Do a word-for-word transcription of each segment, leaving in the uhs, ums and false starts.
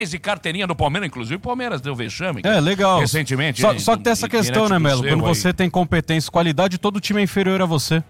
e carteirinha do Palmeiras, inclusive o Palmeiras deu vexame. É, legal. Recentemente. Só, hein, só que tem essa questão, né, Melo? Quando aí. você tem competência e qualidade, todo time é inferior a você.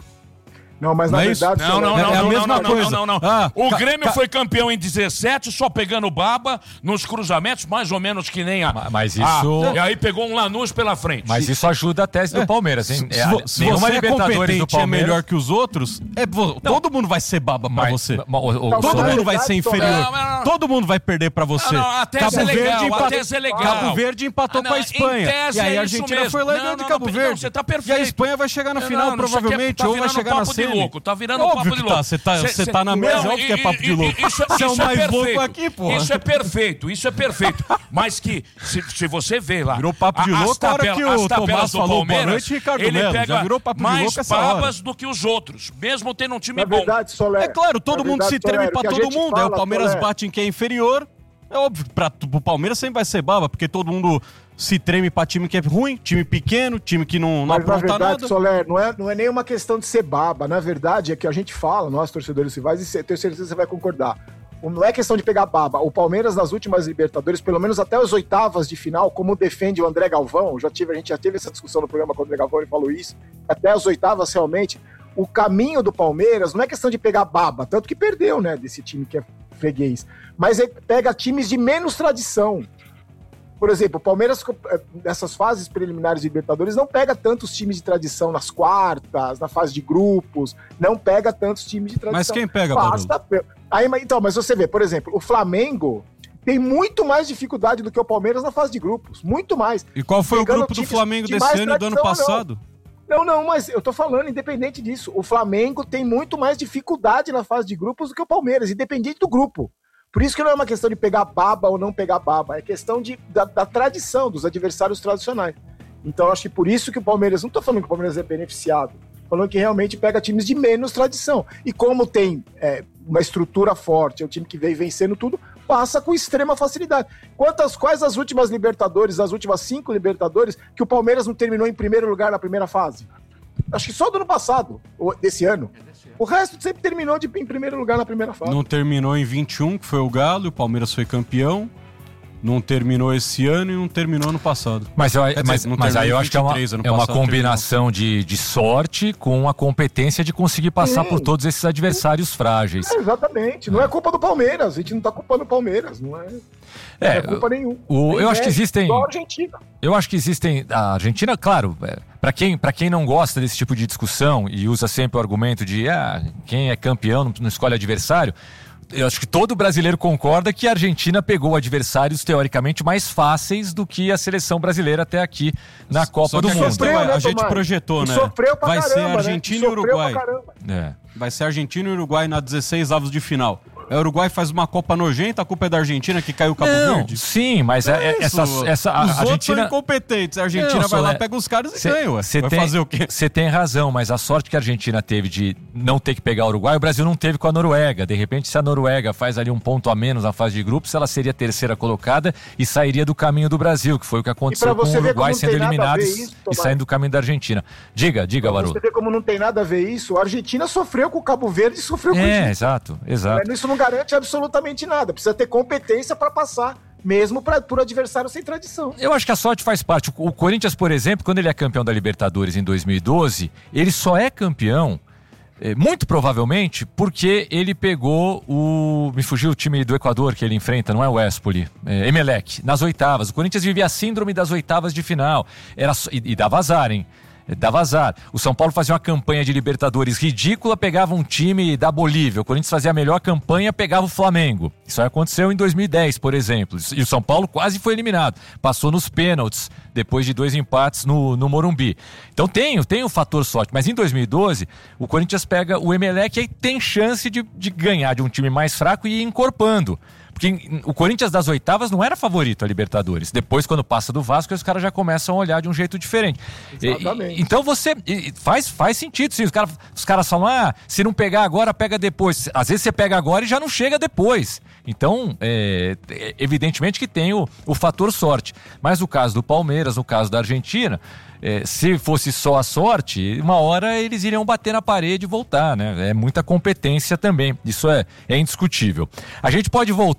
Não, mas não na é verdade... Não, não, não, é a não, mesma não, coisa. não, não, não. Ah, o ca, Grêmio ca... foi campeão em dezessete, só pegando baba nos cruzamentos, mais ou menos que nem a... Mas isso... Ah, e aí pegou um Lanús pela frente. Mas isso ajuda a tese do é. Palmeiras, hein? Se, é, se você é competente e é melhor que os outros, é, todo mundo vai ser baba pra mas, você. Mas, o, o, todo o, mundo o, vai ser inferior. Não, não, não. Todo mundo vai perder pra você. Não, não, a tese Cabo é legal, Verde a tese é legal. Cabo Verde empatou ah, não, com a Espanha. Tese e aí é a Argentina foi lá e ganhou de Cabo não, Verde. Não, você tá perfeito. E a Espanha vai chegar na não, final, não, provavelmente, tá ou vai chegar na semi. Louco, tá virando Óbvio papo de que louco. Tá, você tá, cê, tá na mesa, não, óbvio que é papo de louco. Isso, você é o mais é louco aqui, pô. Isso é perfeito, isso é perfeito. Mas que, se, se você vê lá... Virou papo de louco a hora que o Tomás falou boa noite, Ricardo ele Melo. pega Já virou papo de mais louco essa hora. babas do que os outros, mesmo tendo um time Na bom. verdade, Soler, é claro, todo mundo se treme pra todo mundo. Aí o Palmeiras Soler. bate em quem é inferior. É óbvio que pra, pro Palmeiras sempre vai ser baba, porque todo mundo se treme pra time que é ruim, time pequeno, time que não, não Mas, apronta na verdade, nada. Soler, não é, não é nenhuma questão de ser baba. Na verdade, é que a gente fala, nós torcedores rivais, e tenho certeza que você vai concordar. Não é questão de pegar baba. O Palmeiras, nas últimas Libertadores, pelo menos até as oitavas de final, como defende o André Galvão, já tive, a gente já teve essa discussão no programa com o André Galvão, ele falou isso, até as oitavas realmente, o caminho do Palmeiras não é questão de pegar baba, tanto que perdeu, né, desse time que é freguês, mas ele pega times de menos tradição. Por exemplo, o Palmeiras, nessas fases preliminares de Libertadores, não pega tantos times de tradição nas quartas, na fase de grupos, não pega tantos times de tradição. Mas quem pega, Basta... Aí, então, mas você vê, por exemplo, o Flamengo tem muito mais dificuldade do que o Palmeiras na fase de grupos, muito mais. E qual foi Pegando o grupo do Flamengo de desse ano e do ano passado? Não, não, mas eu tô falando, independente disso, o Flamengo tem muito mais dificuldade na fase de grupos do que o Palmeiras, independente do grupo. Por isso que não é uma questão de pegar baba ou não pegar baba, é questão de, da, da tradição, dos adversários tradicionais. Então acho que por isso que o Palmeiras, não tô falando que o Palmeiras é beneficiado, tô falando que realmente pega times de menos tradição. E como tem é, uma estrutura forte, é um time que vem vencendo tudo, passa com extrema facilidade. Quantas, quais as últimas Libertadores, as últimas cinco Libertadores, que o Palmeiras não terminou em primeiro lugar na primeira fase? Acho que só do ano passado, ou desse ano. O resto sempre terminou de, em primeiro lugar na primeira fase. Não terminou em vinte e um, que foi o Galo, e o Palmeiras foi campeão. Não terminou esse ano e não terminou ano passado. Mas, eu, dizer, mas, mas aí eu acho que é uma, é uma combinação de, de sorte com a competência de conseguir passar Sim. por todos esses adversários frágeis. É, exatamente. Não é culpa do Palmeiras. A gente não tá culpando o Palmeiras. Não é, é, não é culpa nenhuma. O, eu acho que existem... Igual a Argentina. Eu acho que existem... A Argentina, claro, é, para quem, pra quem não gosta desse tipo de discussão e usa sempre o argumento de ah, quem é campeão não, não escolhe adversário... Eu acho que todo brasileiro concorda que a Argentina pegou adversários teoricamente mais fáceis do que a seleção brasileira até aqui na Copa Só do Mundo. Sofreu, né, a gente Tomás? projetou, né? Sofreu pra Vai caramba, ser Argentina né? e Uruguai. É. Vai ser Argentina e Uruguai na dezesseis avos de final. O Uruguai faz uma Copa nojenta, a culpa é da Argentina que caiu o Cabo não, Verde? Sim, mas é, é essa, essa a Os outros Argentina... são incompetentes. A Argentina não, vai lá, é... pega os caras e cê, ganha, ué. Vai tem, fazer o quê? Você tem razão, mas a sorte que a Argentina teve de não ter que pegar o Uruguai, o Brasil não teve com a Noruega. De repente, se a Noruega faz ali um ponto a menos na fase de grupos, ela seria a terceira colocada e sairia do caminho do Brasil, que foi o que aconteceu com o Uruguai sendo eliminado isso, e saindo do caminho da Argentina. Diga, diga, Barô. Você vê como não tem nada a ver isso, a Argentina sofreu com o Cabo Verde e sofreu com o É, Egito. exato, exato. Isso não garante absolutamente nada. Precisa ter competência para passar, mesmo pra, por adversário sem tradição. Eu acho que a sorte faz parte. O Corinthians, por exemplo, quando ele é campeão da Libertadores em dois mil e doze, ele só é campeão, muito provavelmente, porque ele pegou o... Me fugiu o time do Equador que ele enfrenta, não é o Espoli, é Emelec, nas oitavas. O Corinthians vivia a síndrome das oitavas de final. Era, e, e dava azar, hein? Dava azar. O São Paulo fazia uma campanha de Libertadores ridícula, pegava um time da Bolívia. O Corinthians fazia a melhor campanha, pegava o Flamengo. Isso aí aconteceu em dois mil e dez, por exemplo. E o São Paulo quase foi eliminado. Passou nos pênaltis, depois de dois empates no, no Morumbi. Então tem, tem um fator sorte. Mas em dois mil e doze, o Corinthians pega o Emelec e aí tem chance de, de ganhar de um time mais fraco e ir encorpando. Porque o Corinthians das oitavas não era favorito a Libertadores. Depois, quando passa do Vasco, os caras já começam a olhar de um jeito diferente. Exatamente. E, então você... Faz, faz sentido, sim. Os caras, os caras falam, ah, se não pegar agora, pega depois. Às vezes você pega agora e já não chega depois. Então, é, evidentemente que tem o, o fator sorte. Mas no caso do Palmeiras, no caso da Argentina... É, se fosse só a sorte, uma hora eles iriam bater na parede e voltar, né? É muita competência também, isso é, é indiscutível. A gente pode voltar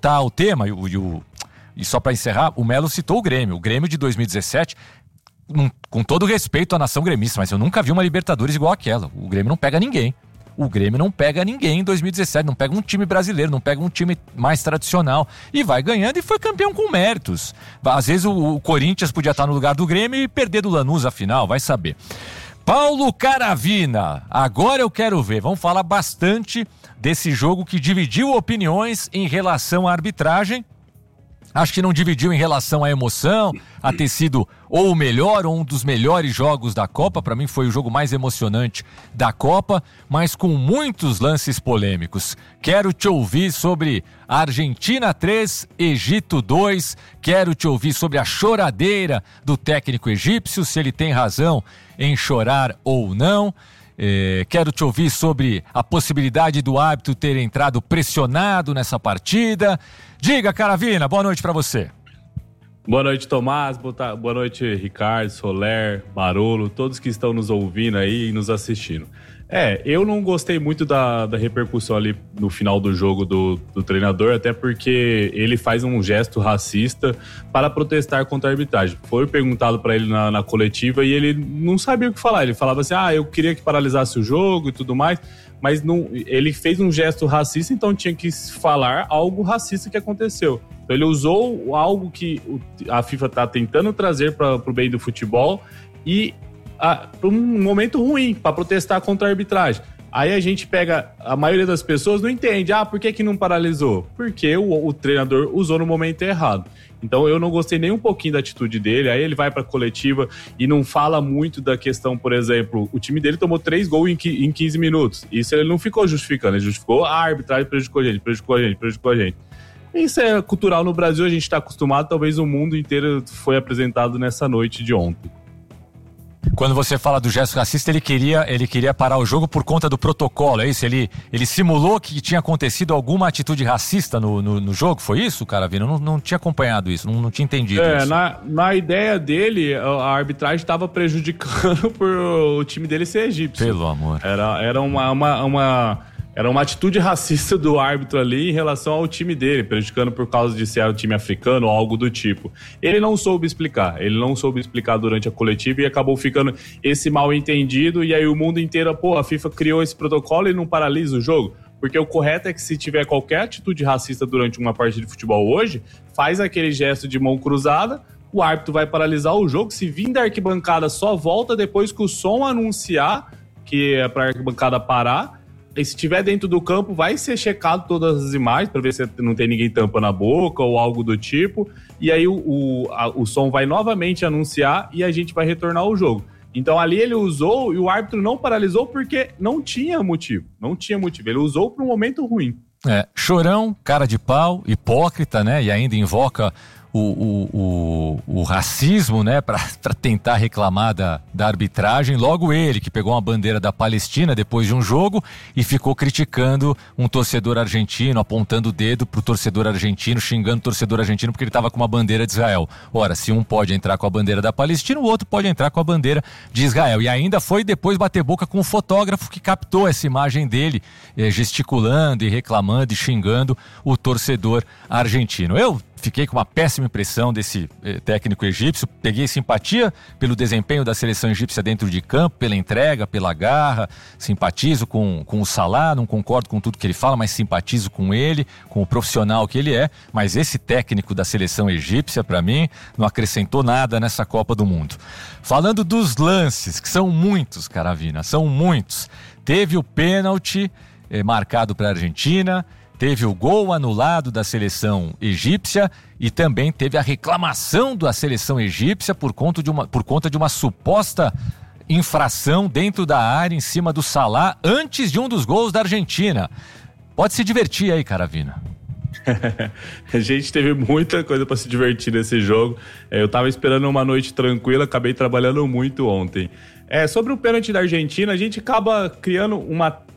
voltar ao tema, e, o, e só para encerrar, o Melo citou o Grêmio. O Grêmio de dois mil e dezessete, um, com todo respeito à nação gremista, mas eu nunca vi uma Libertadores igual aquela. O Grêmio não pega ninguém. O Grêmio não pega ninguém em dois mil e dezessete, não pega um time brasileiro, não pega um time mais tradicional. E vai ganhando e foi campeão com méritos. Às vezes o, o Corinthians podia estar no lugar do Grêmio e perder do Lanús a final, vai saber. Paulo Caravina, agora eu quero ver, vamos falar bastante desse jogo que dividiu opiniões em relação à arbitragem. Acho que não dividiu em relação à emoção, a ter sido ou o melhor ou um dos melhores jogos da Copa. Para mim foi o jogo mais emocionante da Copa, mas com muitos lances polêmicos. Quero te ouvir sobre Argentina três, Egito dois. Quero te ouvir sobre a choradeira do técnico egípcio, se ele tem razão em chorar ou não. É, quero te ouvir sobre a possibilidade do árbitro ter entrado pressionado nessa partida. Diga, Caravina, boa noite pra você. Boa noite, Tomás, boa noite, Ricardo, Soler, Barolo, todos que estão nos ouvindo aí e nos assistindo. É, eu não gostei muito da, da repercussão ali no final do jogo do, do treinador, até porque ele faz um gesto racista para protestar contra a arbitragem. Foi perguntado para ele na, na coletiva e ele não sabia o que falar. Ele falava assim, ah, eu queria que paralisasse o jogo e tudo mais, mas não, ele fez um gesto racista, então tinha que falar algo racista que aconteceu. Então ele usou algo que a FIFA está tentando trazer para o bem do futebol e para um momento ruim, para protestar contra a arbitragem. Aí a gente pega, a maioria das pessoas não entende, ah, por que que não paralisou? Porque o, o treinador usou no momento errado. Então eu não gostei nem um pouquinho da atitude dele, aí ele vai para a coletiva e não fala muito da questão, por exemplo, o time dele tomou três gols em quinze minutos, isso ele não ficou justificando, ele justificou, ah, a arbitragem prejudicou a gente, prejudicou a gente, prejudicou a gente. Isso é cultural no Brasil, a gente está acostumado, talvez o mundo inteiro foi apresentado nessa noite de ontem. Quando você fala do gesto racista, ele queria, ele queria parar o jogo por conta do protocolo, é isso? Ele, ele simulou que tinha acontecido alguma atitude racista no, no, no jogo? Foi isso, Caravina? Eu não, não tinha acompanhado isso, não, não tinha entendido é, isso. Na, na ideia dele, a arbitragem estava prejudicando por o time dele ser egípcio. Pelo amor. Era, era uma... uma, uma... Era uma atitude racista do árbitro ali em relação ao time dele, prejudicando por causa de ser um time africano ou algo do tipo. Ele não soube explicar, ele não soube explicar durante a coletiva e acabou ficando esse mal entendido, e aí o mundo inteiro, pô, a FIFA criou esse protocolo e não paralisa o jogo? Porque o correto é que se tiver qualquer atitude racista durante uma partida de futebol hoje, faz aquele gesto de mão cruzada, o árbitro vai paralisar o jogo, se vir da arquibancada só volta depois que o som anunciar que é pra arquibancada parar. E se estiver dentro do campo, vai ser checado todas as imagens para ver se não tem ninguém tampando a boca ou algo do tipo. E aí o, o, a, o som vai novamente anunciar e a gente vai retornar ao jogo. Então ali ele usou e o árbitro não paralisou porque não tinha motivo. Não tinha motivo. Ele usou para um momento ruim. É, chorão, cara de pau, hipócrita, né? E ainda invoca o, o, o, o racismo, né? Para tentar reclamar da, da arbitragem. Logo ele, que pegou uma bandeira da Palestina depois de um jogo e ficou criticando um torcedor argentino, apontando o dedo pro torcedor argentino, xingando o torcedor argentino porque ele estava com uma bandeira de Israel. Ora, se um pode entrar com a bandeira da Palestina, o outro pode entrar com a bandeira de Israel. E ainda foi depois bater boca com o fotógrafo que captou essa imagem dele, eh, gesticulando e reclamando e xingando o torcedor argentino. Eu fiquei com uma péssima impressão desse eh, técnico egípcio, peguei simpatia pelo desempenho da seleção egípcia dentro de campo, pela entrega, pela garra, simpatizo com, com o Salah, não concordo com tudo que ele fala, mas simpatizo com ele, com o profissional que ele é, mas esse técnico da seleção egípcia, para mim, não acrescentou nada nessa Copa do Mundo. Falando dos lances, que são muitos, Caravina, são muitos. Teve o pênalti eh, marcado para a Argentina, teve o gol anulado da seleção egípcia e também teve a reclamação da seleção egípcia por conta de uma, por conta de uma suposta infração dentro da área em cima do Salah antes de um dos gols da Argentina. Pode se divertir aí, Caravina. A gente teve muita coisa para se divertir nesse jogo. Eu tava esperando uma noite tranquila, acabei trabalhando muito ontem. É, sobre o pênalti da Argentina, a gente acaba criando uma...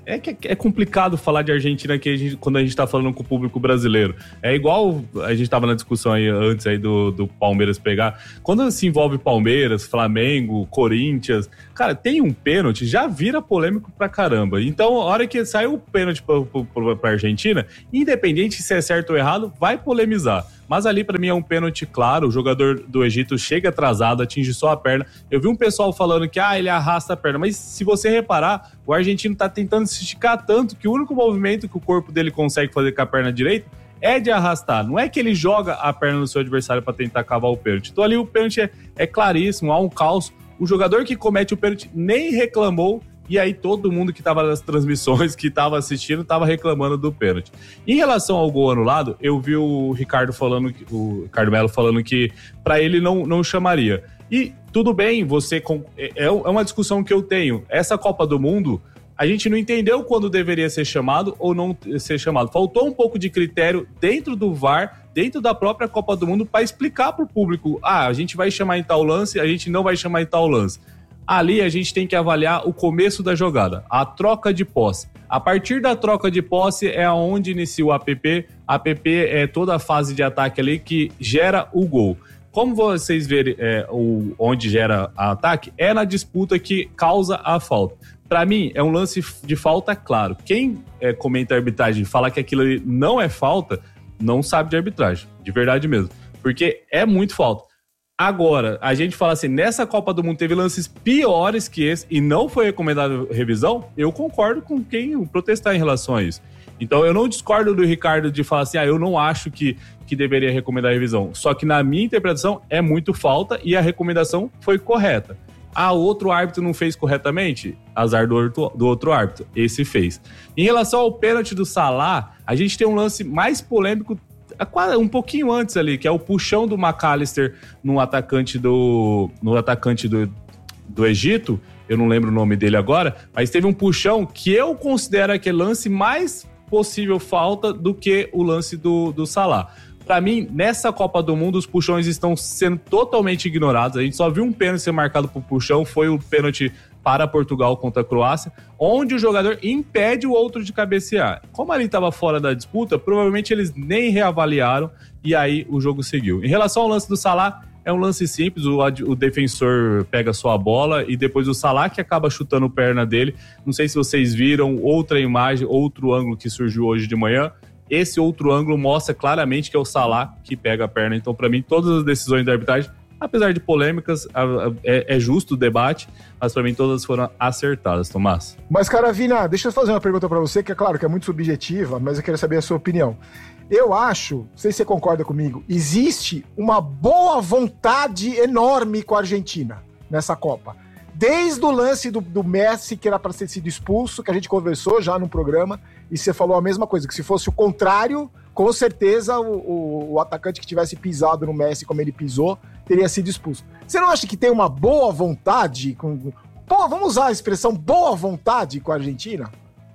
É que é complicado falar de Argentina que a gente, quando a gente tá falando com o público brasileiro. É igual a gente tava na discussão aí antes aí do, do Palmeiras pegar. Quando se envolve Palmeiras, Flamengo, Corinthians, cara, tem um pênalti, já vira polêmico pra caramba. Então, a hora que sai o pênalti pra, pra, pra Argentina, independente se é certo ou errado, vai polemizar. Mas ali pra mim é um pênalti claro, o jogador do Egito chega atrasado, atinge só a perna. Eu vi um pessoal falando que ah, ele arrasta a perna, mas se você reparar, o argentino tá tentando se esticar tanto que o único movimento que o corpo dele consegue fazer com a perna direita é de arrastar. Não é que ele joga a perna no seu adversário pra tentar cavar o pênalti. Então ali o pênalti é, é claríssimo, há um caos. O jogador que comete o pênalti nem reclamou. E aí todo mundo que estava nas transmissões, que estava assistindo, estava reclamando do pênalti. Em relação ao gol anulado, eu vi o Ricardo falando, o Ricardo Melo falando que para ele não, não chamaria. E tudo bem, você é, é uma discussão que eu tenho. Essa Copa do Mundo, a gente não entendeu quando deveria ser chamado ou não ser chamado. Faltou um pouco de critério dentro do V A R, dentro da própria Copa do Mundo, para explicar para o público, ah, a gente vai chamar em tal lance, a gente não vai chamar em tal lance. Ali a gente tem que avaliar o começo da jogada, a troca de posse. A partir da troca de posse é onde inicia o A P P. A P P é toda a fase de ataque ali que gera o gol. Como vocês verem é, o, onde gera o ataque, é na disputa que causa a falta. Para mim, é um lance de falta claro. Quem é, comenta a arbitragem e fala que aquilo ali não é falta, não sabe de arbitragem, de verdade mesmo. Porque é muito falta. Agora, a gente fala assim, nessa Copa do Mundo teve lances piores que esse e não foi recomendado revisão, eu concordo com quem protestar em relação a isso. Então eu não discordo do Ricardo de falar assim, ah, eu não acho que, que deveria recomendar revisão. Só que na minha interpretação é muito falta e a recomendação foi correta. Ah, o outro árbitro não fez corretamente? Azar do outro, do outro árbitro. Esse fez. Em relação ao pênalti do Salah, a gente tem um lance mais polêmico um pouquinho antes ali, que é o puxão do McAllister no atacante do, no atacante do, do Egito. Eu não lembro o nome dele agora, mas teve um puxão que eu considero aquele lance mais possível falta do que o lance do, do Salah. Para mim, nessa Copa do Mundo, os puxões estão sendo totalmente ignorados. A gente só viu um pênalti ser marcado por puxão, foi o pênalti para Portugal contra a Croácia, onde o jogador impede o outro de cabecear. Como ali estava fora da disputa, provavelmente eles nem reavaliaram e aí o jogo seguiu. Em relação ao lance do Salah, é um lance simples, o, o defensor pega só a bola e depois o Salah que acaba chutando a perna dele. Não sei se vocês viram outra imagem, outro ângulo que surgiu hoje de manhã. Esse outro ângulo mostra claramente que é o Salah que pega a perna. Então, para mim, todas as decisões da arbitragem, apesar de polêmicas, é, é justo o debate, mas para mim todas foram acertadas, Tomás. Mas, cara, Vina, deixa eu fazer uma pergunta para você, que é claro que é muito subjetiva, mas eu quero saber a sua opinião. Eu acho, não sei se você concorda comigo, existe uma boa vontade enorme com a Argentina nessa Copa. Desde o lance do, do Messi, que era para ter sido expulso, que a gente conversou já no programa, e você falou a mesma coisa, que se fosse o contrário, com certeza o, o, o atacante que tivesse pisado no Messi como ele pisou, teria sido expulso. Você não acha que tem uma boa vontade com... Pô, vamos usar a expressão boa vontade com a Argentina?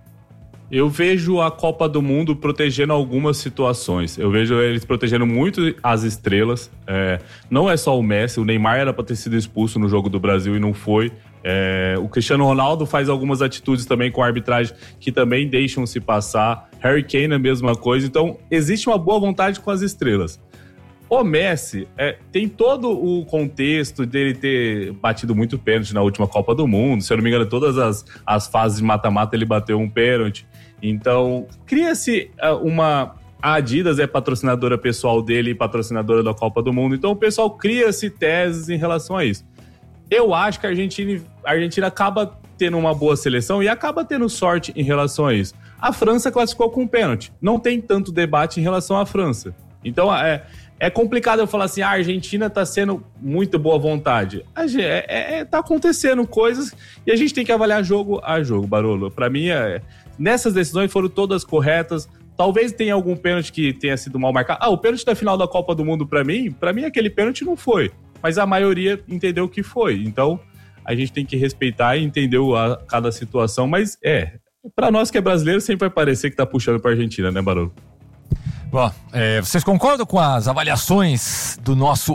Eu vejo a Copa do Mundo protegendo algumas situações. Eu vejo eles protegendo muito as estrelas. É, não é só o Messi, o Neymar era para ter sido expulso no jogo do Brasil e não foi. É, o Cristiano Ronaldo faz algumas atitudes também com a arbitragem que também deixam se passar. Harry Kane é a mesma coisa. Então, existe uma boa vontade com as estrelas. O Messi é, tem todo o contexto dele ter batido muito pênalti na última Copa do Mundo. Se eu não me engano, todas as, as fases de mata-mata ele bateu um pênalti. Então, cria-se uma... A Adidas é patrocinadora pessoal dele e patrocinadora da Copa do Mundo. Então, o pessoal cria-se teses em relação a isso. Eu acho que a Argentina, a Argentina acaba tendo uma boa seleção e acaba tendo sorte em relação a isso. A França classificou com um pênalti. Não tem tanto debate em relação à França. Então, é... É complicado eu falar assim, ah, a Argentina tá sendo muito boa vontade. É, é, tá acontecendo coisas e a gente tem que avaliar jogo a jogo, Barolo. Pra mim, é, nessas decisões foram todas corretas. Talvez tenha algum pênalti que tenha sido mal marcado. Ah, o pênalti da final da Copa do Mundo, pra mim, pra mim aquele pênalti não foi. Mas a maioria entendeu que foi. Então, a gente tem que respeitar e entender a, cada situação. Mas é, pra nós que é brasileiro, sempre vai parecer que tá puxando pra Argentina, né, Barolo? Bom, é, vocês concordam com as avaliações do nosso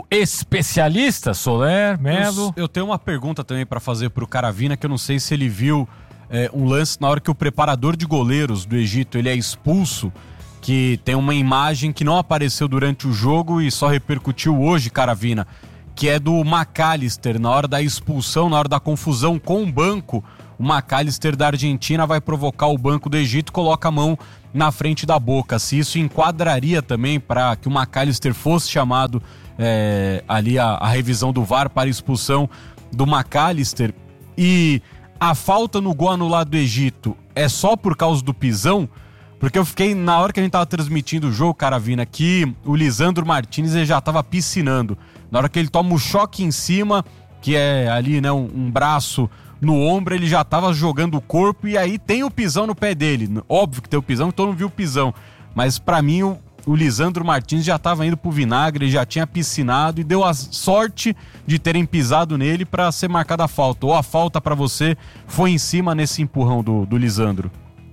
especialista, Soler, Melo? Eu, eu tenho uma pergunta também para fazer pro Caravina, que eu não sei se ele viu é, um lance na hora que o preparador de goleiros do Egito ele é expulso, que tem uma imagem que não apareceu durante o jogo e só repercutiu hoje, Caravina, que é do McAllister, na hora da expulsão, na hora da confusão com o banco. O McAllister da Argentina vai provocar o banco do Egito, coloca a mão na frente da boca. Se isso enquadraria também para que o McAllister fosse chamado é, ali a, a revisão do V A R para a expulsão do McAllister. E a falta no gol anulado do Egito é só por causa do pisão? Porque eu fiquei, na hora que a gente tava transmitindo o jogo, Caravina, que o Lisandro Martinez ele já tava piscinando. Na hora que ele toma o choque em cima, que é ali, né, um, um braço no ombro, ele já tava jogando o corpo e aí tem o pisão no pé dele. Óbvio que tem o pisão, então não viu o pisão. Mas pra mim, o, o Lisandro Martinez já tava indo pro vinagre, ele já tinha piscinado e deu a sorte de terem pisado nele pra ser marcada a falta. Ou a falta pra você foi em cima nesse empurrão do, do Lisandro?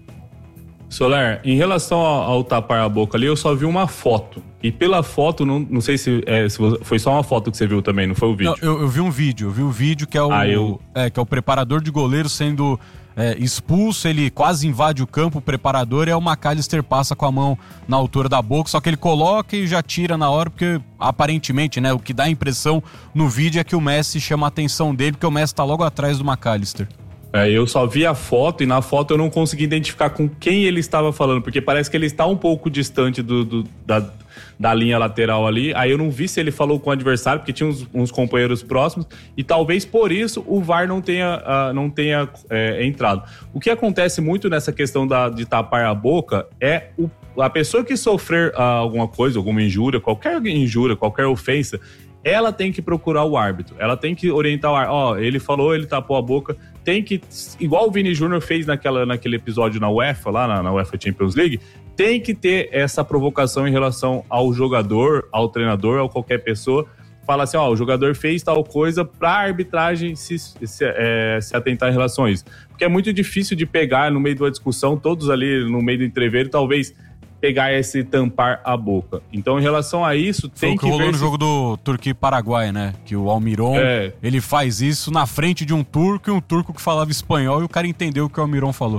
Soler, em relação ao, ao tapar a boca ali, eu só vi uma foto. E pela foto, não, não sei se, é, se foi só uma foto que você viu também, não foi o vídeo? Não, eu, eu vi um vídeo, eu vi um vídeo que é o, ah, eu... é, que é o preparador de goleiro sendo é, expulso, ele quase invade o campo, o preparador, e aí o McAllister passa com a mão na altura da boca, só que ele coloca e já tira na hora, porque aparentemente, né, o que dá a impressão no vídeo é que o Messi chama a atenção dele, porque o Messi tá logo atrás do McAllister. É, eu só vi a foto e na foto eu não consegui identificar com quem ele estava falando, porque parece que ele está um pouco distante do, do, da, da linha lateral ali. Aí eu não vi se ele falou com o adversário, porque tinha uns, uns companheiros próximos, e talvez por isso o V A R não tenha, uh, não tenha é, entrado. O que acontece muito nessa questão da, de tapar a boca é o, a pessoa que sofrer uh, alguma coisa, alguma injúria, qualquer injúria, qualquer ofensa, ela tem que procurar o árbitro, ela tem que orientar o árbitro. Ó, oh, ele falou, ele tapou a boca, tem que, igual o Vini Júnior fez naquela, naquele episódio na UEFA, lá na, na UEFA Champions League, tem que ter essa provocação em relação ao jogador, ao treinador, a qualquer pessoa. Fala assim, ó, oh, o jogador fez tal coisa pra arbitragem se, se, é, se atentar em relação a isso. Porque é muito difícil de pegar no meio de uma discussão, todos ali no meio do entreveiro, talvez pegar esse tampar a boca. Então, em relação a isso, Foi tem o que, que rolou ver no se... jogo do Turquia e Paraguai, né? Que o Almiron, é. ele faz isso na frente de um turco e um turco que falava espanhol e o cara entendeu o que o Almiron falou.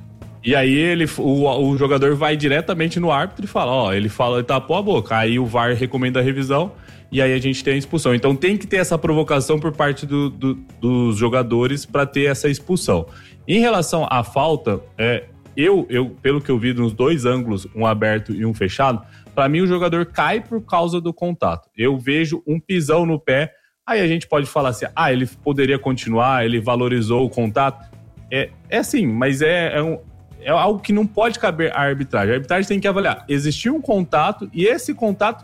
E aí ele, o, o jogador vai diretamente no árbitro e fala, ó, ele fala, ele tapou a boca. Aí o V A R recomenda a revisão e aí a gente tem a expulsão. Então tem que ter essa provocação por parte do, do, dos jogadores para ter essa expulsão. Em relação à falta, é, eu, eu, pelo que eu vi nos dois ângulos, um aberto e um fechado, para mim o jogador cai por causa do contato. Eu vejo um pisão no pé, aí a gente pode falar assim, ah, ele poderia continuar, ele valorizou o contato. É, é sim, mas é, é, um, é algo que não pode caber à arbitragem. A arbitragem tem que avaliar, existiu um contato e esse contato,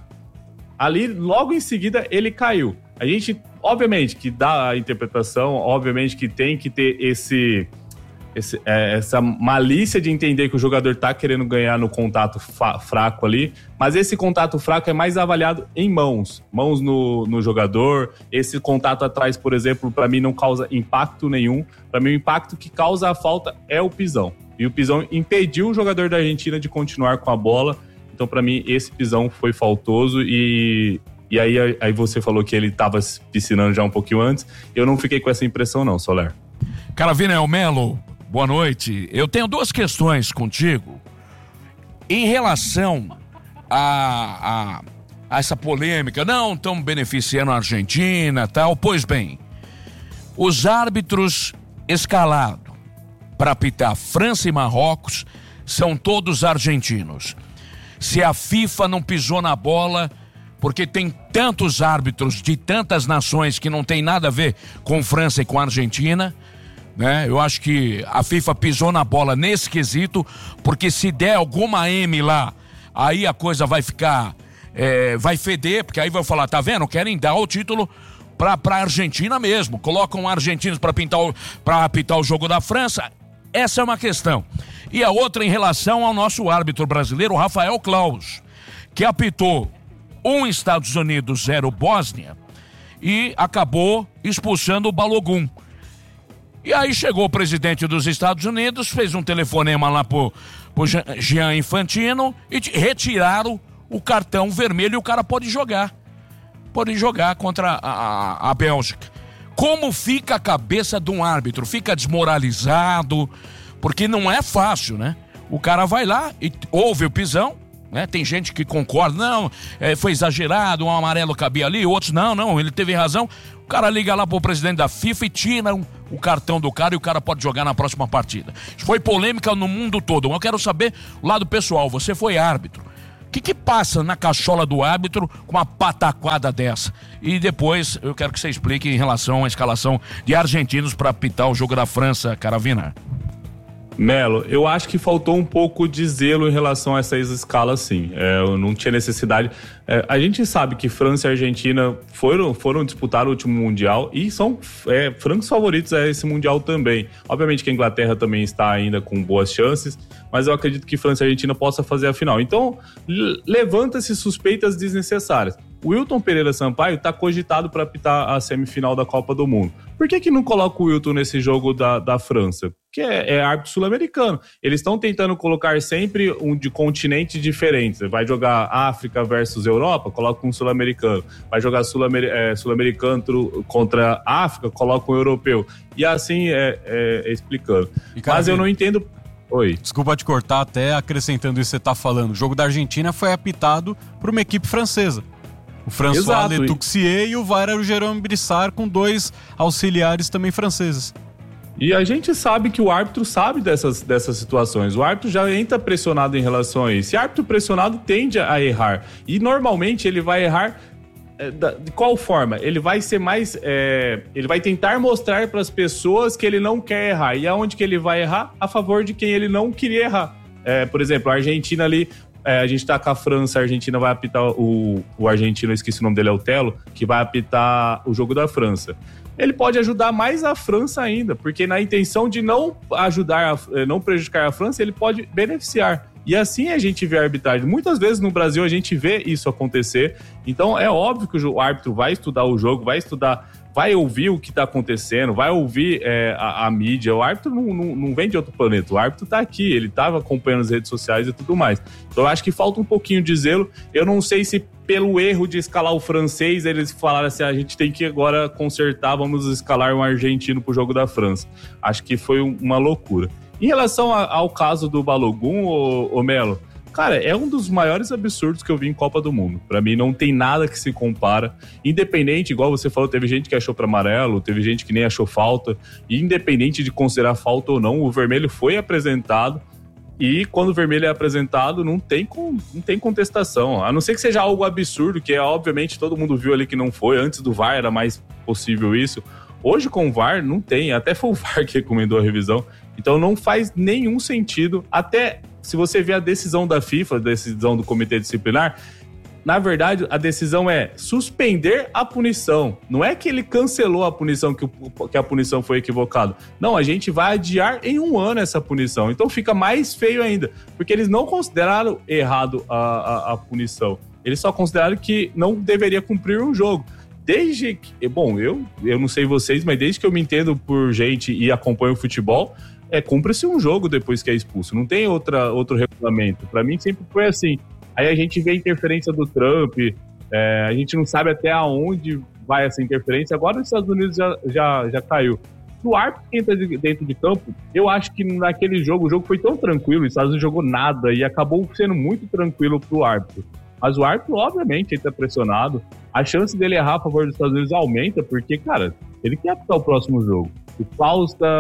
ali logo em seguida, ele caiu. A gente, obviamente, que dá a interpretação, obviamente que tem que ter esse... Esse, é, essa malícia de entender que o jogador tá querendo ganhar no contato fa- fraco ali, mas esse contato fraco é mais avaliado em mãos, mãos no, no jogador. Esse contato atrás, por exemplo, para mim não causa impacto nenhum. Para mim o impacto que causa a falta é o pisão, e o pisão impediu o jogador da Argentina de continuar com a bola. Então para mim esse pisão foi faltoso. E, e aí, aí você falou que ele tava piscinando já um pouquinho antes. Eu não fiquei com essa impressão não, Soler. Caravina El Melo, boa noite. Eu tenho duas questões contigo. Em relação a, a, a essa polêmica, não estão beneficiando a Argentina e tal. Pois bem, os árbitros escalados para apitar França e Marrocos são todos argentinos. Se a FIFA não pisou na bola, porque tem tantos árbitros de tantas nações que não tem nada a ver com França e com a Argentina, né? Eu acho que a FIFA pisou na bola nesse quesito, porque se der alguma M lá, aí a coisa vai ficar, é, vai feder, porque aí vai falar, tá vendo? Querem dar o título pra, pra Argentina mesmo, colocam argentinos pra, pintar o, pra apitar o jogo da França. Essa é uma questão. E a outra em relação ao nosso árbitro brasileiro, Rafael Claus, que apitou um Estados Unidos, zero Bósnia, e acabou expulsando o Balogun. E aí chegou o presidente dos Estados Unidos, fez um telefonema lá pro, pro Jean Infantino e retiraram o cartão vermelho e o cara pode jogar. Pode jogar contra a, a, a Bélgica. Como fica a cabeça de um árbitro? Fica desmoralizado, porque não é fácil, né? O cara vai lá e ouve o pisão, né? Tem gente que concorda, não, é, foi exagerado, um amarelo cabia ali, outros não, não, ele teve razão. O cara liga lá pro presidente da FIFA e tira um, o cartão do cara e o cara pode jogar na próxima partida. Isso foi polêmica no mundo todo. Eu quero saber o lado pessoal, você foi árbitro. O que que passa na cachola do árbitro com uma pataquada dessa? E depois eu quero que você explique em relação à escalação de argentinos para apitar o jogo da França, Caravina. Melo, eu acho que faltou um pouco de zelo em relação a essas escalas, sim. É, eu não tinha necessidade. É, a gente sabe que França e Argentina foram, foram disputar o último Mundial e são é, francos favoritos a esse Mundial também. Obviamente que a Inglaterra também está ainda com boas chances, mas eu acredito que França e Argentina possam fazer a final. Então, levanta-se suspeitas desnecessárias. O Wilton Pereira Sampaio está cogitado para apitar a semifinal da Copa do Mundo. Por que que não coloca o Wilton nesse jogo da, da França? Que é, é árbitro sul-americano. Eles estão tentando colocar sempre um de continentes diferentes. Vai jogar África versus Europa, coloca um sul-americano. Vai jogar sul-amer, é, sul-americano contra África, coloca um europeu. E assim é, é, é explicando. Mas eu não entendo... Oi. Desculpa te cortar, até acrescentando isso que você está falando. O jogo da Argentina foi apitado por uma equipe francesa. O François Letuxier e o V A R era o Jérôme Brissard, com dois auxiliares também franceses. E a gente sabe que o árbitro sabe dessas, dessas situações. O árbitro já entra pressionado em relação a isso. E árbitro pressionado tende a errar. E normalmente ele vai errar é, da, de qual forma? Ele vai ser mais... É, ele vai tentar mostrar para as pessoas que ele não quer errar. E aonde que ele vai errar? A favor de quem ele não queria errar. É, por exemplo, a Argentina ali... É, a gente tá com a França, a Argentina vai apitar o, o argentino, eu esqueci o nome dele, é o Telo, que vai apitar o jogo da França. Ele pode ajudar mais a França ainda, porque na intenção de não ajudar, a, não prejudicar a França, ele pode beneficiar. E assim a gente vê a arbitragem. Muitas vezes no Brasil a gente vê isso acontecer, então é óbvio que o árbitro vai estudar o jogo, vai estudar, vai ouvir o que está acontecendo, vai ouvir é, a, a mídia. O árbitro não, não, não vem de outro planeta, o árbitro está aqui, ele estava acompanhando as redes sociais e tudo mais. Então eu acho que falta um pouquinho de zelo. Eu não sei se pelo erro de escalar o francês, eles falaram assim, a gente tem que agora consertar, vamos escalar um argentino para o jogo da França. Acho que foi uma loucura. Em relação a, ao caso do Balogun, ô, ô Melo, cara, é um dos maiores absurdos que eu vi em Copa do Mundo. Pra mim não tem nada que se compara. Independente, igual você falou, teve gente que achou pra amarelo, teve gente que nem achou falta. E independente de considerar falta ou não, o vermelho foi apresentado. E quando o vermelho é apresentado, não tem, com, não tem contestação. A não ser que seja algo absurdo, que é obviamente todo mundo viu ali que não foi. Antes do V A R era mais possível isso. Hoje com o V A R não tem. Até foi o V A R que recomendou a revisão. Então não faz nenhum sentido. Até se você vê a decisão da FIFA, a decisão do Comitê Disciplinar, na verdade a decisão é suspender a punição. Não é que ele cancelou a punição, que, o, que a punição foi equivocada. Não, a gente vai adiar em um ano essa punição. Então fica mais feio ainda, porque eles não consideraram errado a, a, a punição. Eles só consideraram que não deveria cumprir um jogo. Desde que, bom, eu, eu não sei vocês, mas desde que eu me entendo por gente e acompanho o futebol, é, cumpre-se um jogo depois que é expulso. Não tem outra, outro regulamento. Pra mim sempre foi assim. Aí a gente vê a interferência do Trump, é, a gente não sabe até aonde vai essa interferência. Agora os Estados Unidos já, já, já caiu. O árbitro que entra de, dentro de campo, eu acho que naquele jogo, o jogo foi tão tranquilo, os Estados Unidos jogou nada e acabou sendo muito tranquilo pro árbitro. Mas o árbitro, obviamente, ele tá pressionado. A chance dele errar a favor dos Estados Unidos aumenta, porque, cara, ele quer apitar o próximo jogo. O Klaus tá...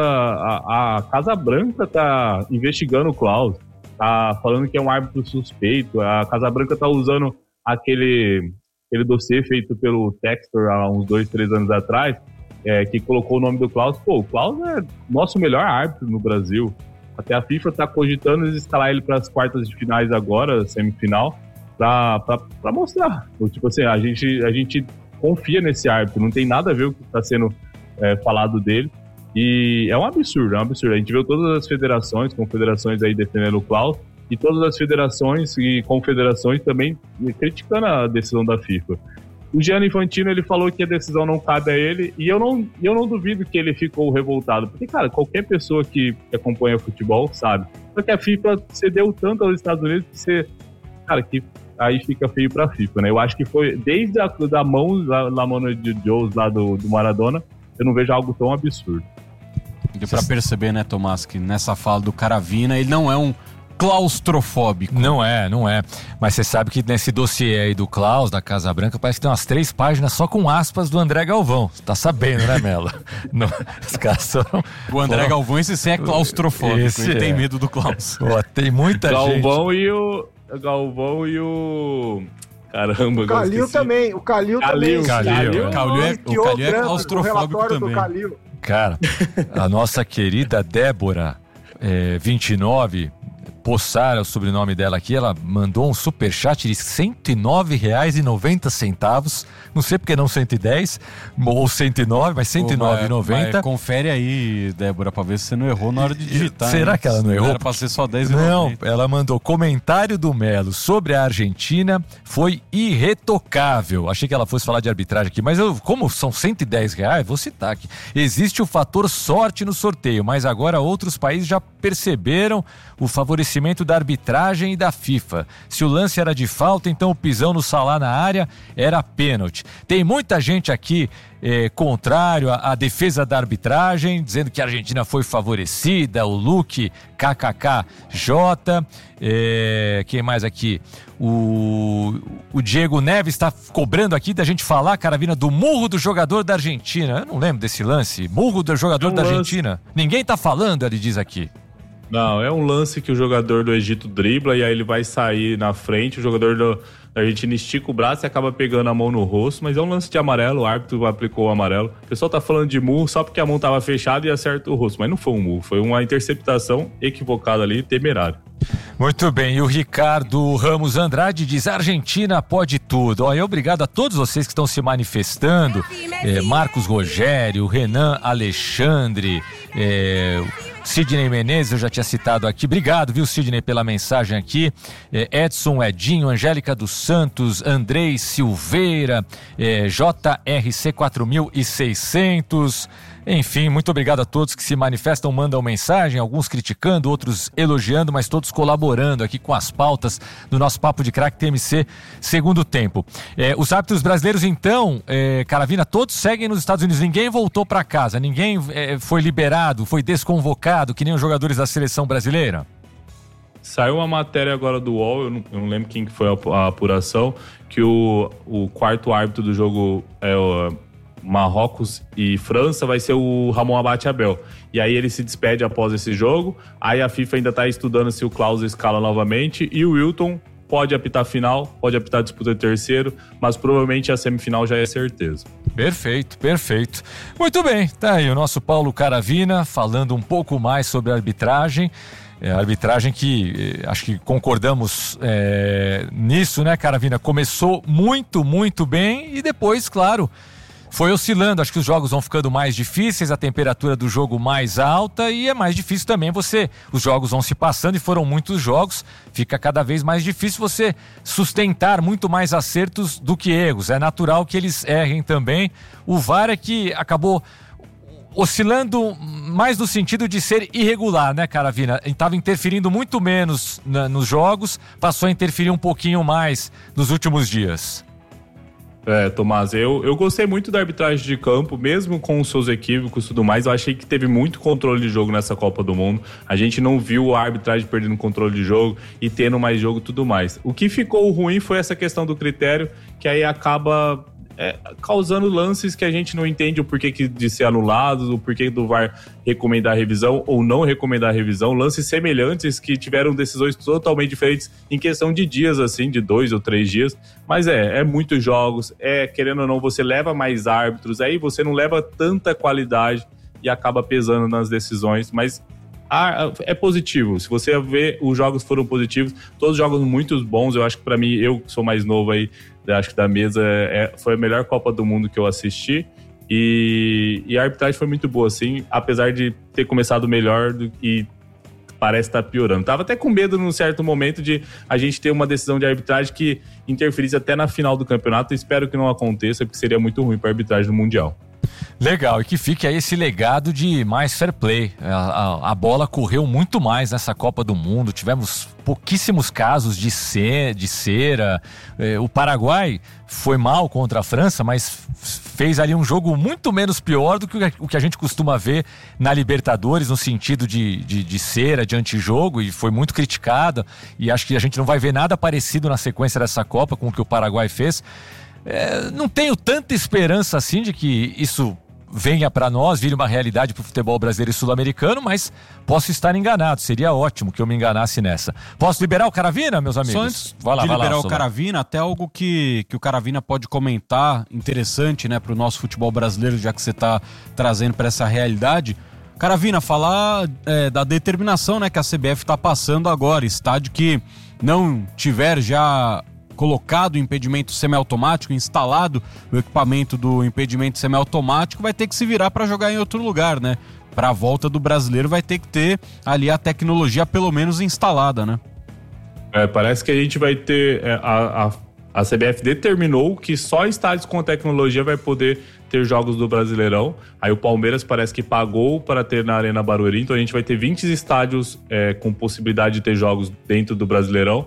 A, a Casa Branca tá investigando o Klaus. Tá falando que é um árbitro suspeito. A Casa Branca tá usando aquele, aquele dossiê feito pelo Textor há uns dois, três anos atrás, é, que colocou o nome do Klaus. Pô, o Klaus é nosso melhor árbitro no Brasil. Até a FIFA tá cogitando escalar ele para as quartas de finais agora, semifinal, pra, pra, pra mostrar. Tipo assim, a gente, a gente confia nesse árbitro, não tem nada a ver com o que está sendo é, falado dele. E é um absurdo, é um absurdo. A gente viu todas as federações, confederações aí defendendo o Klaus, e todas as federações e confederações também criticando a decisão da FIFA. O Gianni Infantino, ele falou que a decisão não cabe a ele, e eu não, eu não duvido que ele ficou revoltado, porque, cara, qualquer pessoa que acompanha futebol sabe. Só que a FIFA cedeu tanto aos Estados Unidos que você, cara, que aí fica feio pra FIFA, né? Eu acho que foi desde a da mão, da, da mão de Joe lá do, do Maradona, eu não vejo algo tão absurdo. Deu pra perceber, né, Tomás, que nessa fala do Caravina, ele não é um claustrofóbico. Não é, não é. Mas você sabe que nesse dossiê aí do Klaus, da Casa Branca, parece que tem umas três páginas só com aspas do André Galvão. Você tá sabendo, né, Melo? Não, os caras são... O André Galvão, esse sim é claustrofóbico. Esse ele é. tem medo do Klaus. Pô, tem muita Galvão gente... e o... Galvão e o... Caramba, O Calil também, o Calil Calil, também. Calil. O Calil é, o Calil é claustrofóbico do também. Calil. Cara, a nossa querida Débora, é, vinte e nove, Poçara, o sobrenome dela aqui, ela mandou um superchat de cento e nove reais e noventa centavos. Não sei porque não cento e dez ou cento e nove, mas cento e nove reais e noventa centavos. Confere aí, Débora, pra ver se você não errou na hora de digitar. Será hein? que ela não errou? Era pra ser só dez reais e noventa centavos. Não, ela mandou comentário do Melo sobre a Argentina foi irretocável. Achei que ela fosse falar de arbitragem aqui, mas eu, como são cento e dez reais, vou citar aqui. Existe o fator sorte no sorteio, mas agora outros países já perceberam o favorecimento da arbitragem e da FIFA. Se o lance era de falta, então o pisão no Salah na área era pênalti. Tem muita gente aqui é, contrário à, à defesa da arbitragem, dizendo que a Argentina foi favorecida, o Luque, K K K J, é, quem mais aqui? O, o Diego Neves está cobrando aqui da gente falar, Caravina, do murro do jogador da Argentina. Eu não lembro desse lance. Murro do jogador é um da lance. Argentina. Ninguém tá falando, ele diz aqui. Não, é um lance que o jogador do Egito dribla e aí ele vai sair na frente, o jogador do, da Argentina estica o braço e acaba pegando a mão no rosto, mas é um lance de amarelo, o árbitro aplicou o amarelo. O pessoal tá falando de murro só porque a mão tava fechada e acerta o rosto, mas não foi um murro, foi uma interceptação equivocada ali, temerária. Muito bem, e o Ricardo Ramos Andrade diz: Argentina pode tudo. Olha, obrigado a todos vocês que estão se manifestando. É, Marcos Rogério, Renan Alexandre, é, Sidney Menezes, eu já tinha citado aqui. Obrigado, viu, Sidney, pela mensagem aqui. É, Edson Edinho, Angélica dos Santos, Andrei Silveira, é, J R C quatro mil e seiscentos. Enfim, muito obrigado a todos que se manifestam, mandam mensagem, alguns criticando, outros elogiando, mas todos colaborando aqui com as pautas do nosso Papo de Craque T M C segundo tempo. É, os árbitros brasileiros, então, é, Caravina, todos seguem nos Estados Unidos, ninguém voltou para casa, ninguém é, foi liberado, foi desconvocado, que nem os jogadores da seleção brasileira? Saiu uma matéria agora do U O L, eu não, eu não lembro quem que foi a, a apuração, que o, o quarto árbitro do jogo é o Marrocos e França vai ser o Ramon Abate Abel. E aí ele se despede após esse jogo. Aí a FIFA ainda está estudando se o Klaus escala novamente. E o Wilton pode apitar a final, pode apitar a disputa de terceiro, mas provavelmente a semifinal já é certeza. Perfeito, perfeito. Muito bem, tá aí o nosso Paulo Caravina falando um pouco mais sobre a arbitragem. É, a arbitragem que, eh, acho que concordamos é, nisso, né, Caravina? Começou muito, muito bem e depois, claro, foi oscilando. Acho que os jogos vão ficando mais difíceis, a temperatura do jogo mais alta e é mais difícil também você... Os jogos vão se passando e foram muitos jogos, fica cada vez mais difícil você sustentar muito mais acertos do que erros. É natural que eles errem também. O V A R é que acabou oscilando mais no sentido de ser irregular, né, Caravina? Estava interferindo muito menos na, nos jogos, passou a interferir um pouquinho mais nos últimos dias. É, Tomás, eu, eu gostei muito da arbitragem de campo, mesmo com os seus equívocos e tudo mais. Eu achei que teve muito controle de jogo nessa Copa do Mundo. A gente não viu a arbitragem perdendo controle de jogo e tendo mais jogo e tudo mais. O que ficou ruim foi essa questão do critério, que aí acaba é, causando lances que a gente não entende o porquê que de ser anulado, o porquê do V A R recomendar a revisão ou não recomendar a revisão. Lances semelhantes que tiveram decisões totalmente diferentes em questão de dias, assim, de dois ou três dias. Mas é, é muitos jogos, é, querendo ou não, você leva mais árbitros, aí você não leva tanta qualidade e acaba pesando nas decisões, mas ah, é positivo. Se você ver, os jogos foram positivos, todos jogos muito bons. Eu acho que pra mim, eu que sou mais novo aí, acho que da mesa, é, foi a melhor Copa do Mundo que eu assisti. E, e a arbitragem foi muito boa, assim, apesar de ter começado melhor do, e parece estar piorando. Tava até com medo num certo momento de a gente ter uma decisão de arbitragem que interferisse até na final do campeonato. Espero que não aconteça, porque seria muito ruim para a arbitragem do Mundial. Legal, e que fique aí esse legado de mais fair play. A, a, a bola correu muito mais nessa Copa do Mundo, tivemos pouquíssimos casos de, ce, de cera. É, o Paraguai foi mal contra a França, mas fez ali um jogo muito menos pior do que o que a gente costuma ver na Libertadores, no sentido de, de, de cera, de antijogo, e foi muito criticada, e acho que a gente não vai ver nada parecido na sequência dessa Copa com o que o Paraguai fez. É, não tenho tanta esperança assim de que isso venha para nós, vire uma realidade para o futebol brasileiro e sul-americano, mas posso estar enganado, seria ótimo que eu me enganasse nessa. Posso liberar o Caravina, meus amigos? Só antes vai lá, de vai liberar lá, o Caravina, até algo que, que o Caravina pode comentar, interessante, né, para o nosso futebol brasileiro, já que você está trazendo para essa realidade. Caravina, falar é, da determinação, né, que a C B F está passando agora, estádio que não tiver já colocado o impedimento semiautomático, instalado o equipamento do impedimento semiautomático, vai ter que se virar para jogar em outro lugar, né? Para a volta do brasileiro vai ter que ter ali a tecnologia pelo menos instalada, né? É, parece que a gente vai ter... É, a, a, a C B F determinou que só estádios com tecnologia vai poder ter jogos do Brasileirão. Aí o Palmeiras parece que pagou para ter na Arena Barueri, então a gente vai ter vinte estádios é, com possibilidade de ter jogos dentro do Brasileirão.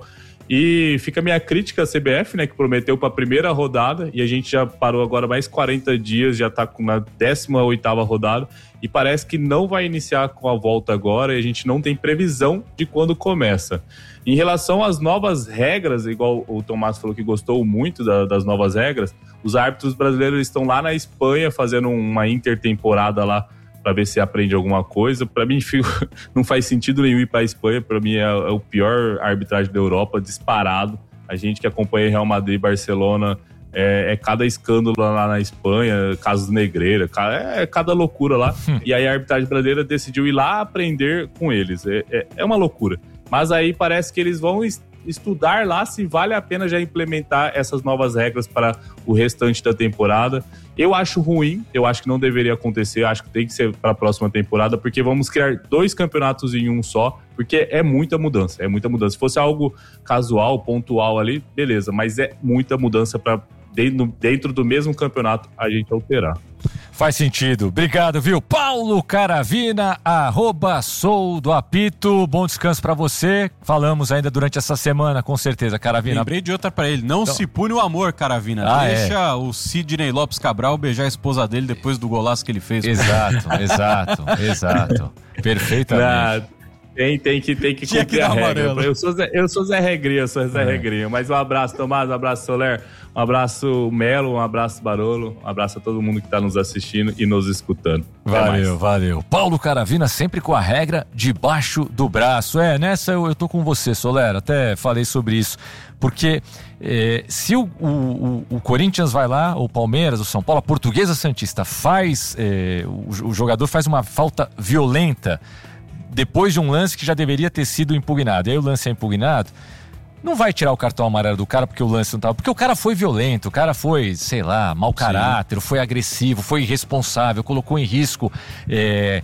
E fica a minha crítica à C B F, né, que prometeu para a primeira rodada, e a gente já parou agora mais quarenta dias, já está com a décima oitava rodada, e parece que não vai iniciar com a volta agora, e a gente não tem previsão de quando começa. Em relação às novas regras, igual o Tomás falou que gostou muito da, das novas regras, os árbitros brasileiros estão lá na Espanha fazendo uma intertemporada lá, para ver se aprende alguma coisa. Para mim, não faz sentido nenhum ir para a Espanha. Para mim, é, é o pior arbitragem da Europa, disparado. A gente que acompanha Real Madrid e Barcelona, é, é cada escândalo lá na Espanha, casos Negreira, é, é cada loucura lá. E aí a arbitragem brasileira decidiu ir lá aprender com eles. É, é, é uma loucura. Mas aí parece que eles vão estudar lá se vale a pena já implementar essas novas regras para o restante da temporada. Eu acho ruim, eu acho que não deveria acontecer, acho que tem que ser para a próxima temporada, porque vamos criar dois campeonatos em um só, porque é muita mudança, é muita mudança. Se fosse algo casual, pontual ali, beleza, mas é muita mudança para dentro, dentro do mesmo campeonato a gente alterar. Faz sentido. Obrigado, viu? Paulo Caravina, arroba Sou do Apito. Bom descanso pra você. Falamos ainda durante essa semana, com certeza, Caravina. Lembrei de outra pra ele. Não então... se pune o amor, Caravina. Ah, Deixa é. o Sidney Lopes Cabral beijar a esposa dele depois do golaço que ele fez. Exato, exato, exato. Perfeitamente. Não. Tem, tem que, tem que cumprir a regra. Eu sou, Zé, eu sou Zé Regrinha, eu sou Zé é. Regrinha. Mas um abraço, Tomás, um abraço, Soler, um abraço, Melo, um abraço, Barolo, um abraço a todo mundo que está nos assistindo e nos escutando. Valeu, valeu. Paulo Caravina sempre com a regra debaixo do braço. É, nessa eu, eu tô com você, Soler, até falei sobre isso. Porque é, se o, o, o Corinthians vai lá, o Palmeiras, o São Paulo, a Portuguesa Santista faz, é, o, o jogador faz uma falta violenta depois de um lance que já deveria ter sido impugnado, e aí o lance é impugnado, não vai tirar o cartão amarelo do cara porque o lance não estava... Porque o cara foi violento, o cara foi, sei lá, mau caráter, Sim. foi agressivo, foi irresponsável, colocou em risco é,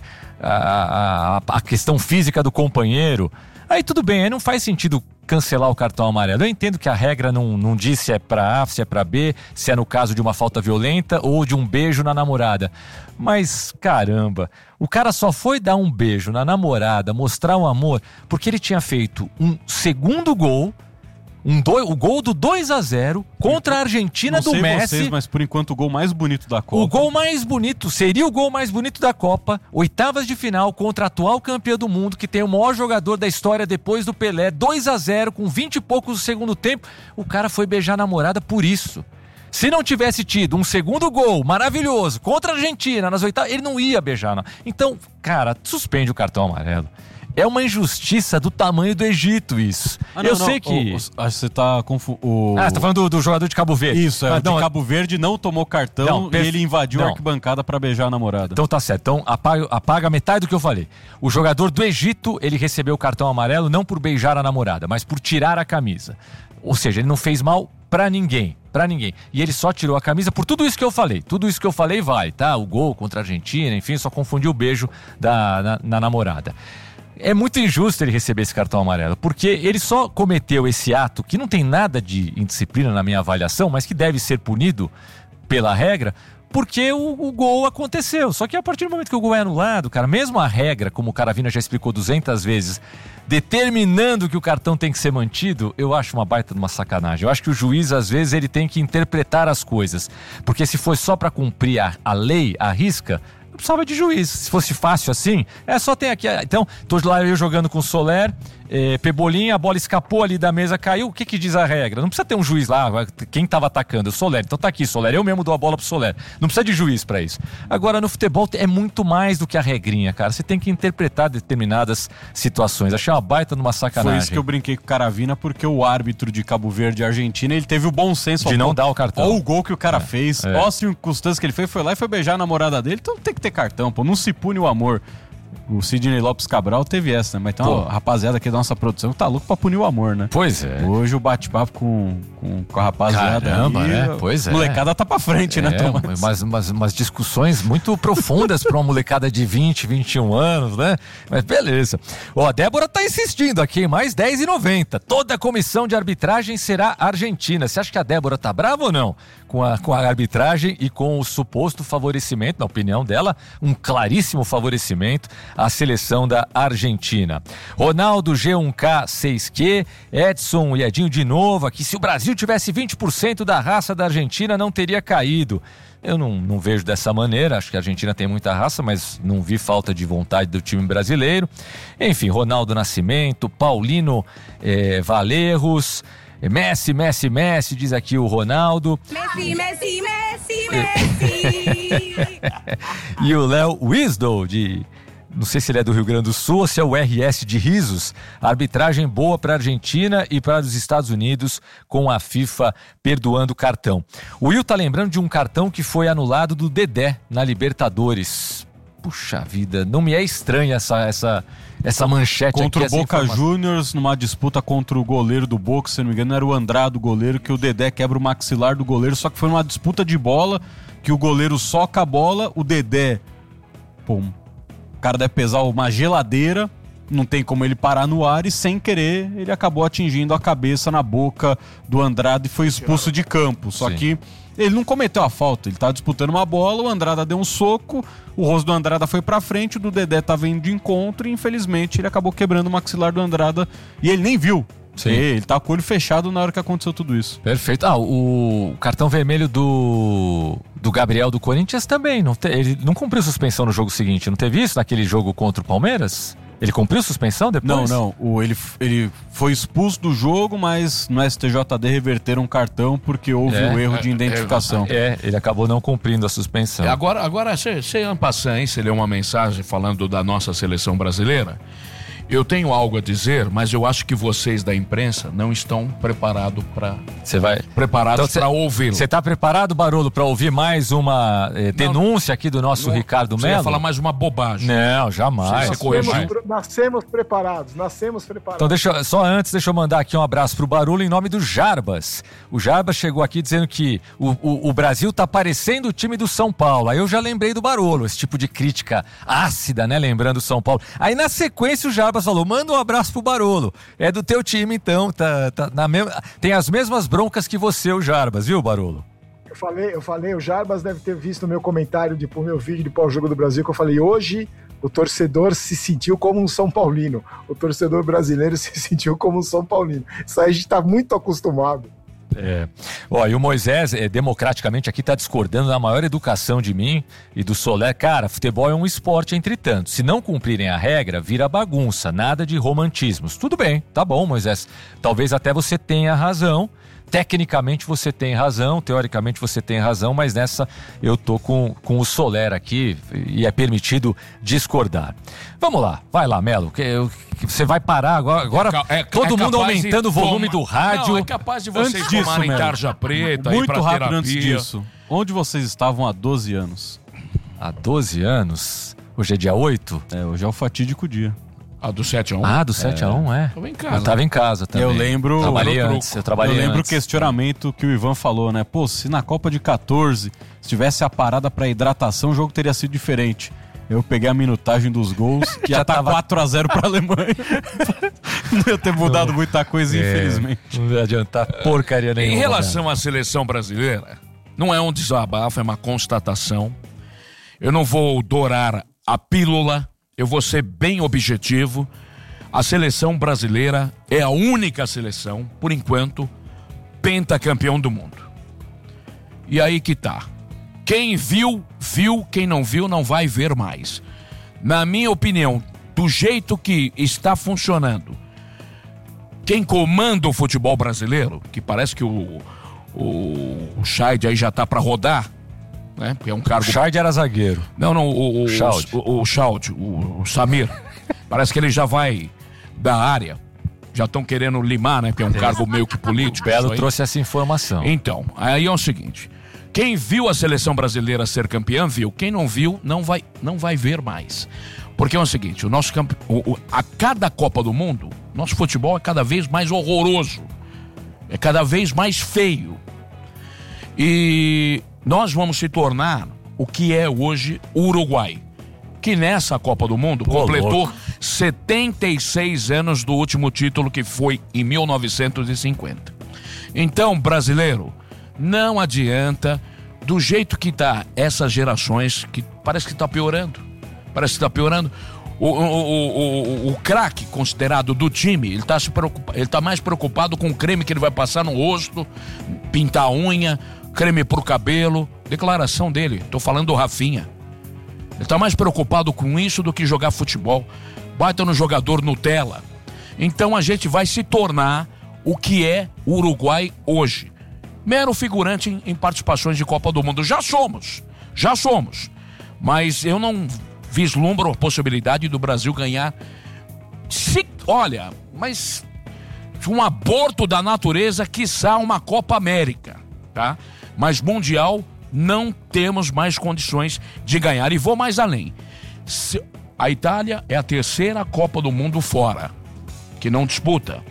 a, a, a questão física do companheiro. Aí tudo bem, aí não faz sentido cancelar o cartão amarelo. Eu entendo que a regra não, não diz se é pra A, se é pra B, se é no caso de uma falta violenta ou de um beijo na namorada. Mas, caramba, o cara só foi dar um beijo na namorada, mostrar um amor, porque ele tinha feito um segundo gol, um do, o gol do dois a zero contra a Argentina não do sei Messi. Vocês, mas por enquanto o gol mais bonito da Copa. O gol mais bonito, seria o gol mais bonito da Copa, oitavas de final contra a atual campeã do mundo, que tem o maior jogador da história depois do Pelé, dois a zero com vinte e poucos do segundo tempo. O cara foi beijar a namorada por isso. Se não tivesse tido um segundo gol maravilhoso contra a Argentina nas oitavas, ele não ia beijar. Não. Então, cara, suspende o cartão amarelo. É uma injustiça do tamanho do Egito isso. Ah, não, eu não, sei que... Acho que você tá confu... o... Ah, você tá falando do, do jogador de Cabo Verde. Isso, é, ah, o de não, Cabo Verde não tomou cartão não, perfe... e ele invadiu não. a arquibancada pra beijar a namorada. Então tá certo, então apaga, apaga metade do que eu falei. O jogador do Egito, ele recebeu o cartão amarelo não por beijar a namorada, mas por tirar a camisa. Ou seja, ele não fez mal pra ninguém. Pra ninguém. E ele só tirou a camisa por tudo isso que eu falei. Tudo isso que eu falei vai, tá? O gol contra a Argentina, enfim, só confundiu o beijo da, na, na namorada. É muito injusto ele receber esse cartão amarelo, porque ele só cometeu esse ato, que não tem nada de indisciplina na minha avaliação, mas que deve ser punido pela regra, porque o, o gol aconteceu. Só que a partir do momento que o gol é anulado, cara, mesmo a regra, como o Caravina já explicou duzentas vezes, determinando que o cartão tem que ser mantido, eu acho uma baita de uma sacanagem. Eu acho que o juiz, às vezes, ele tem que interpretar as coisas. Porque se for só para cumprir a, a lei, a risca, não precisava de juiz. Se fosse fácil assim, é só ter aqui. Então, tô lá eu jogando com o Soler, é, Pebolinha, a bola escapou ali da mesa, caiu. O que que diz a regra? Não precisa ter um juiz lá, quem tava atacando? O Soler. Então tá aqui, Soler. Eu mesmo dou a bola pro Soler. Não precisa de juiz pra isso. Agora, no futebol é muito mais do que a regrinha, cara. Você tem que interpretar determinadas situações. Achei uma baita numa sacanagem. Foi isso que eu brinquei com o Caravina, porque o árbitro de Cabo Verde e Argentina, ele teve o bom senso de não dar o cartão. Olha o gol que o cara é, fez, é. olha as circunstâncias que ele fez, foi lá e foi beijar a namorada dele, então tem que ter cartão, pô. Não se pune o amor. O Sidney Lopes Cabral teve essa, né? Mas tem uma Pô. rapaziada aqui da nossa produção que tá louco pra punir o amor, né? Pois é. Hoje o bate-papo com, com, com a rapaziada. Caramba, aí, né? Pois é. A molecada tá pra frente, é, né, Tomás? Mas, mas, mas discussões muito profundas pra uma molecada de vinte, vinte e um anos, né? Mas beleza. Ó, a Débora tá insistindo aqui, mais dez reais e noventa. Toda a comissão de arbitragem será argentina. Você acha que a Débora tá brava ou não? Com a, com a arbitragem e com o suposto favorecimento, na opinião dela, um claríssimo favorecimento à seleção da Argentina. Ronaldo G um K seis Q, Edson e Edinho de novo aqui. Se o Brasil tivesse vinte por cento da raça da Argentina, não teria caído. Eu não, não vejo dessa maneira, acho que a Argentina tem muita raça, mas não vi falta de vontade do time brasileiro. Enfim, Ronaldo Nascimento, Paulino eh, Valerros, Messi, Messi, Messi, diz aqui o Ronaldo. Messi, Messi, Messi, Messi. E o Léo Wisdom, de... não sei se ele é do Rio Grande do Sul ou se é o R S de Risos. Arbitragem boa para a Argentina e para os Estados Unidos, com a FIFA perdoando o cartão. O Will tá lembrando de um cartão que foi anulado do Dedé na Libertadores. Puxa vida, não me é estranha essa, essa, essa manchete contra aqui. Contra o Boca informação. Juniors, numa disputa contra o goleiro do Boca, se não me engano, era o Andrado, o goleiro, que o Dedé quebra o maxilar do goleiro, só que foi uma disputa de bola, que o goleiro soca a bola, o Dedé, pô, o cara deve pesar uma geladeira, não tem como ele parar no ar, e sem querer, ele acabou atingindo a cabeça na boca do Andrade e foi expulso de campo. Só Sim. que ele não cometeu a falta, ele estava disputando uma bola, o Andrada deu um soco, o rosto do Andrada foi pra frente, o do Dedé estava indo de encontro e infelizmente ele acabou quebrando o maxilar do Andrada e ele nem viu. Sim. Ele tá com o olho fechado na hora que aconteceu tudo isso. Perfeito. Ah, o cartão vermelho do, do Gabriel do Corinthians também. Não te, ele não cumpriu suspensão no jogo seguinte. Não teve isso naquele jogo contra o Palmeiras? Ele cumpriu suspensão depois? Não, não. O, ele, ele foi expulso do jogo, mas no S T J D reverteram um cartão porque houve o é, um erro de identificação. É, é, ele acabou não cumprindo a suspensão. Agora, agora você en passant, hein? Você leu uma mensagem falando da nossa seleção brasileira. Eu tenho algo a dizer, mas eu acho que vocês da imprensa não estão preparados para Você vai preparados então, para ouvi-lo. Você está preparado, Barolo, para ouvir mais uma eh, denúncia não, aqui do nosso não, Ricardo Melo? Você ia falar mais uma bobagem. Não, jamais. Você nascemos, pre- nascemos preparados, nascemos preparados. Então deixa, só antes, deixa eu mandar aqui um abraço pro Barolo em nome do Jarbas. O Jarbas chegou aqui dizendo que o, o, o Brasil tá parecendo o time do São Paulo. Aí eu já lembrei do Barolo, esse tipo de crítica ácida, né? Lembrando o São Paulo. Aí na sequência o Jarbas falou, manda um abraço pro Barolo. É do teu time, então. Tá, tá na me... Tem as mesmas broncas que você, o Jarbas, viu, Barolo? Eu falei, eu falei, o Jarbas deve ter visto o meu comentário de, pro meu vídeo de pós-jogo do Brasil, que eu falei, hoje o torcedor se sentiu como um São Paulino. O torcedor brasileiro se sentiu como um São Paulino. Isso aí a gente tá muito acostumado. É. Ó, e o Moisés, é, democraticamente, aqui tá discordando da maior educação de mim e do Soler. Cara, futebol é um esporte, entretanto. Se não cumprirem a regra, vira bagunça, nada de romantismos. Tudo bem, tá bom, Moisés. Talvez até você tenha razão. Tecnicamente você tem razão, teoricamente você tem razão, mas nessa eu tô com, com o Soler aqui e é permitido discordar. Vamos lá, vai lá, Melo, que, que você vai parar agora, agora é, é, todo é mundo aumentando o volume toma... do rádio. Não, é capaz de vocês antes disso, tomarem Melo, tarja preta, muito ir pra rápido terapia. Antes disso, onde vocês estavam há doze anos? Há doze anos? Hoje é dia oito? É, hoje é o fatídico dia. Ah, do sete a um? Ah, do sete a um, é. Tava em casa. Eu tava em casa também. Eu lembro... Trabalhei antes, eu trabalhei Eu lembro antes. o questionamento que o Ivan falou, né? Pô, se na Copa de catorze, se tivesse a parada pra hidratação, o jogo teria sido diferente. Eu peguei a minutagem dos gols, que já tá tava quatro a zero pra Alemanha. Não ia ter mudado não, muita coisa, é, infelizmente. Não ia adiantar porcaria nenhuma. Em relação à seleção brasileira, não é um desabafo, é uma constatação. Eu não vou dourar a pílula, eu vou ser bem objetivo. A seleção brasileira é a única seleção, por enquanto, pentacampeão do mundo. E aí que tá. Quem viu, viu. Quem não viu, não vai ver mais. Na minha opinião, do jeito que está funcionando, quem comanda o futebol brasileiro, que parece que o, o, o Scheid aí já tá pra rodar, né? Porque é um cargo... O Scheid era zagueiro. Não, não, o, o, Scheid. o, o, Scheid, o, o Samir. Parece que ele já vai da área. Já estão querendo limar, né? Porque é um cargo meio que político. O Belo trouxe essa informação. Então, aí é o seguinte. Quem viu a seleção brasileira ser campeã, viu. Quem não viu, não vai, não vai ver mais. Porque é o seguinte, o nosso campe... o, o, a cada Copa do Mundo, nosso futebol é cada vez mais horroroso. É cada vez mais feio. E nós vamos se tornar o que é hoje o Uruguai. Que nessa Copa do Mundo Pô, completou louco. setenta e seis anos do último título, que foi em mil novecentos e cinquenta. Então, brasileiro, não adianta, do jeito que tá essas gerações, que parece que tá piorando. Parece que tá piorando. O, o, o, o, o craque considerado do time, ele tá, se preocupa, ele tá mais preocupado com o creme que ele vai passar no rosto, pintar a unha, creme pro cabelo. Declaração dele, tô falando do Rafinha. Ele tá mais preocupado com isso do que jogar futebol. Baita no jogador Nutella. Então a gente vai se tornar o que é o Uruguai hoje. Mero figurante em, em participações de Copa do Mundo. Já somos, já somos. Mas eu não vislumbro a possibilidade do Brasil ganhar. Se, olha, mas um aborto da natureza, quiçá uma Copa América, tá? Mas Mundial não temos mais condições de ganhar. E vou mais além. Se, a Itália é a terceira Copa do Mundo fora, que não disputa.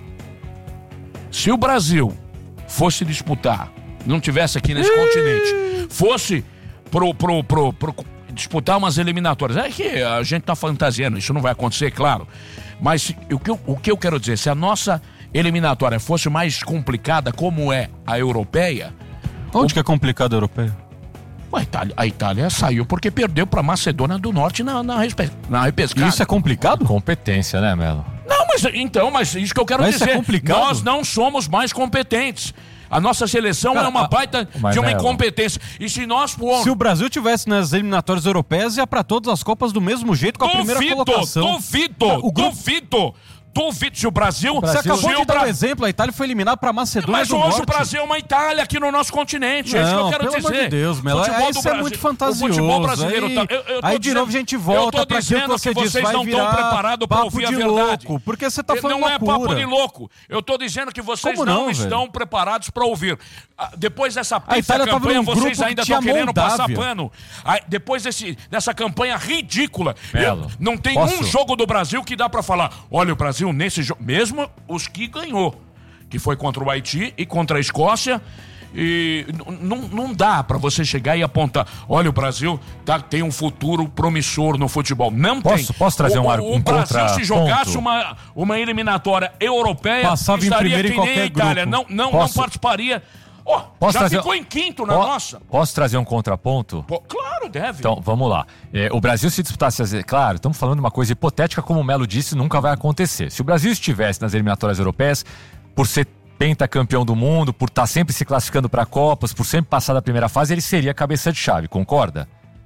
Se o Brasil fosse disputar, não tivesse aqui nesse continente, fosse pro, pro, pro, pro, disputar umas eliminatórias, é que a gente tá fantasiando, isso não vai acontecer, claro. Mas o que eu, o que eu quero dizer, se a nossa eliminatória fosse mais complicada, como é a europeia... Onde o... que é complicado a europeia? A Itália, a Itália saiu porque perdeu para Macedônia do Norte na, na, na repescada. Isso é complicado? Competência, né, Melo? Não, mas então, mas isso que eu quero mas dizer. Isso é complicado? Nós não somos mais competentes. A nossa seleção Cara, é uma baita de uma Melo. incompetência. E se nós formos... Se o Brasil tivesse nas eliminatórias europeias, ia para todas as Copas do mesmo jeito, com a duvido, primeira colocação. Duvido, o grupo... duvido. Duvido se o Brasil... O Brasil... Você acabou de dar Bra... um exemplo, a Itália foi eliminada para Macedônia Mas do hoje Norte. o Brasil é uma Itália aqui no nosso continente, não, é isso que eu quero pelo dizer. Amor de Deus, Melo, futebol isso do Brasil, é muito fantasioso. O futebol brasileiro... Aí, tá, eu, eu aí de dizendo, novo a gente volta para aquilo que você que disse, vocês vai não estão preparados para ouvir a verdade. Louco, porque você tá falando Não loucura. é papo de louco. Eu tô dizendo que vocês Como não, não estão velho? preparados para ouvir. Depois dessa pizza campanha, vocês ainda estão querendo passar Moldávia. pano. Depois desse, dessa campanha ridícula. Melo, eu, não tem posso? um jogo do Brasil que dá para falar, olha, o Brasil nesse jogo, mesmo os que ganhou, que foi contra o Haiti e contra a Escócia, e não, não dá pra você chegar e apontar, olha, o Brasil tá, tem um futuro promissor no futebol. Não posso, tem. Posso trazer o, um o, argumento? O Brasil, se jogasse uma, uma eliminatória europeia, passava estaria em primeiro que em qualquer nem a Itália. grupo. Não, não, Posso? não participaria. Oh, Posso já trazer... ficou em quinto na Po- nossa. Posso trazer um contraponto? Pô, claro, deve. Então, vamos lá. É, o Brasil se disputasse... As... Claro, estamos falando de uma coisa hipotética, como o Melo disse, nunca vai acontecer. Se o Brasil estivesse nas eliminatórias europeias, por ser pentacampeão do mundo, por estar sempre se classificando para Copas, por sempre passar da primeira fase, ele seria cabeça de chave, concorda?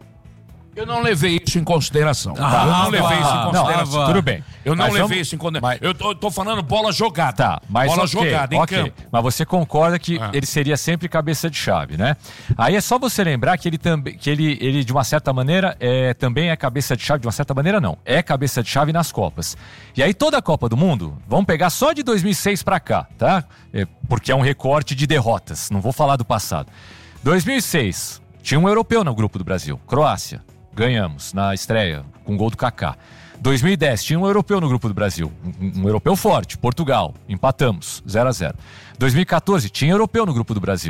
Eu não levei isso em consideração. Ah, eu não levei isso em não, consideração. ah, Tudo bem. Eu não Mas levei vamos- isso em consideração. mas- Eu tô, eu tô falando bola jogada. Tá, mas bola ok, jogada em ok. campo. Mas você concorda que Ah. ele seria sempre cabeça de chave, né? Aí é só você lembrar que ele também, que ele, ele de uma certa maneira é, também é cabeça de chave, de uma certa maneira não, é cabeça de chave nas Copas. E aí toda a Copa do Mundo, vamos pegar só de dois mil e seis pra cá, tá? É, porque é um recorte de derrotas, não vou falar do passado. dois mil e seis, tinha um europeu no grupo do Brasil, Croácia. Ganhamos na estreia, com gol do Kaká. dois mil e dez, tinha um europeu no grupo do Brasil. Um, um europeu forte, Portugal. Empatamos, zero a zero. dois mil e quatorze, tinha europeu no grupo do Brasil.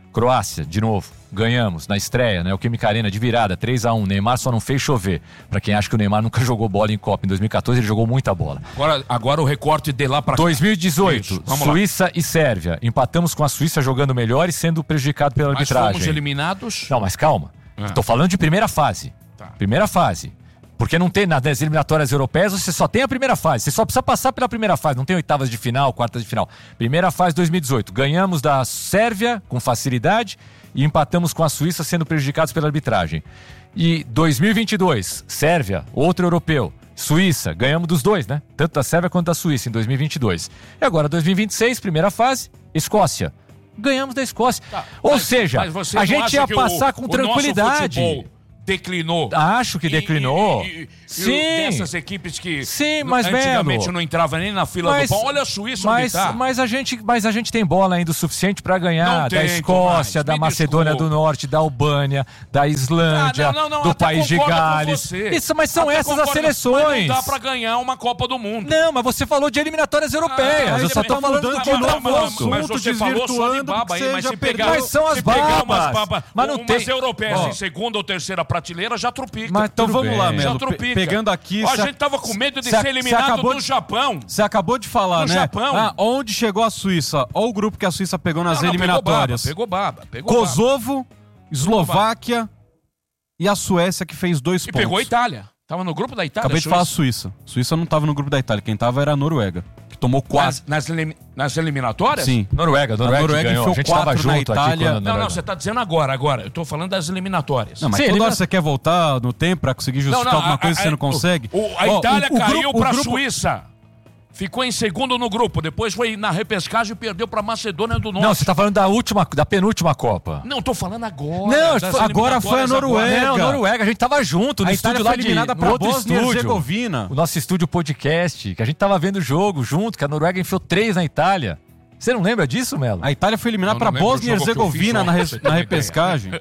Croácia, de novo, ganhamos na estreia, né? O Química Arena de virada, três a um. Neymar só não fez chover. Pra quem acha que o Neymar nunca jogou bola em Copa, em dois mil e catorze ele jogou muita bola. Agora, agora o recorte de lá pra cá. dois mil e dezoito, Isso, vamos lá. Suíça e Sérvia. Empatamos com a Suíça jogando melhor e sendo prejudicado pela Mas arbitragem. fomos eliminados. Não, mas calma. Ah. Tô falando de primeira fase. Tá. Primeira fase. Porque não tem nas eliminatórias europeias, você só tem a primeira fase. Você só precisa passar pela primeira fase. Não tem oitavas de final, quartas de final. Primeira fase dois mil e dezoito. Ganhamos da Sérvia com facilidade e empatamos com a Suíça sendo prejudicados pela arbitragem. E dois mil e vinte e dois, Sérvia, outro europeu. Suíça, ganhamos dos dois, né? Tanto da Sérvia quanto da Suíça em dois mil e vinte e dois. E agora dois mil e vinte e seis, primeira fase, Escócia. Ganhamos da Escócia. Tá, Ou mas- seja, mas você a não gente acha ia que passar o- com o tranquilidade. nosso futebol declinou. Acho que declinou. E, e, e, Sim. E dessas equipes que Sim, mas, antigamente Melo, não entrava nem na fila mas- do pão. Olha a Suíça Mas, onde tá. mas, a gente, mas a gente tem bola ainda o suficiente pra ganhar Não da tem, Escócia, Tomás, da me Macedônia desculpa. do Norte, da Albânia, da Islândia, Ah, não, não, não, do até País de concordo com Gales. você. Isso, mas são Até essas as concordo, seleções. Mas não dá pra ganhar uma Copa do Mundo. Não, mas você falou de eliminatórias europeias. Ah, eu só ele tô tá falando mudando de de novo novo o assunto. Mas você falou só de baba aí, mas desvirtuando, se que você pegar, já Mas são as se pegar babas. umas babas, Mas não umas tem- europeias Ó. em segunda ou terceira prateleira já trupica. Mas Então tudo vamos bem. lá, já Melo. trupica. Pe- pegando aqui... Ó, a você- gente tava com medo de você- ser você eliminado acabou do de- Japão. Você acabou de falar, No né? Japão. Ah, onde chegou a Suíça? Olha o grupo que a Suíça pegou nas Não, não, eliminatórias. Pegou baba, pegou baba. Pegou baba. Kosovo, Eslováquia e a Suécia, que fez dois E pontos. pegou a Itália. Tava no grupo da Itália. Acabei de falar Suíça. Suíça não tava no grupo da Itália. Quem tava era a Noruega, que tomou quatro. Nas, nas, elim- nas eliminatórias? Sim. Noruega, Noruega, A Noruega que ganhou. enfiou A gente tava quatro na junto aqui Itália. quando a Não, Noruega... não, você tá dizendo agora, agora. Eu tô falando das eliminatórias. Não, mas Sim, toda ele- hora você quer voltar no tempo pra conseguir justificar Não, não, alguma a- coisa a- que você não o- consegue. o- a Ó, Itália o- o caiu grupo- o pra grupo- Suíça. Ficou em segundo no grupo. Depois foi na repescagem e perdeu pra Macedônia do Norte. Não, você tá falando da última, da penúltima Copa. Não, tô falando agora. Não, das agora foi a eliminatórias Noruega. agora. Não, Noruega, a gente tava junto no A estúdio Itália lá foi eliminada de, pra no outro Bósnia e estúdio. Herzegovina. O nosso estúdio podcast, que a gente tava vendo o jogo junto, que a Noruega enfiou três na Itália. Você não lembra disso, Melo? A Itália foi eliminada Não, pra não lembro Bósnia e o jogo que eu Herzegovina fiz na, ontem, res- você na tem repescagem.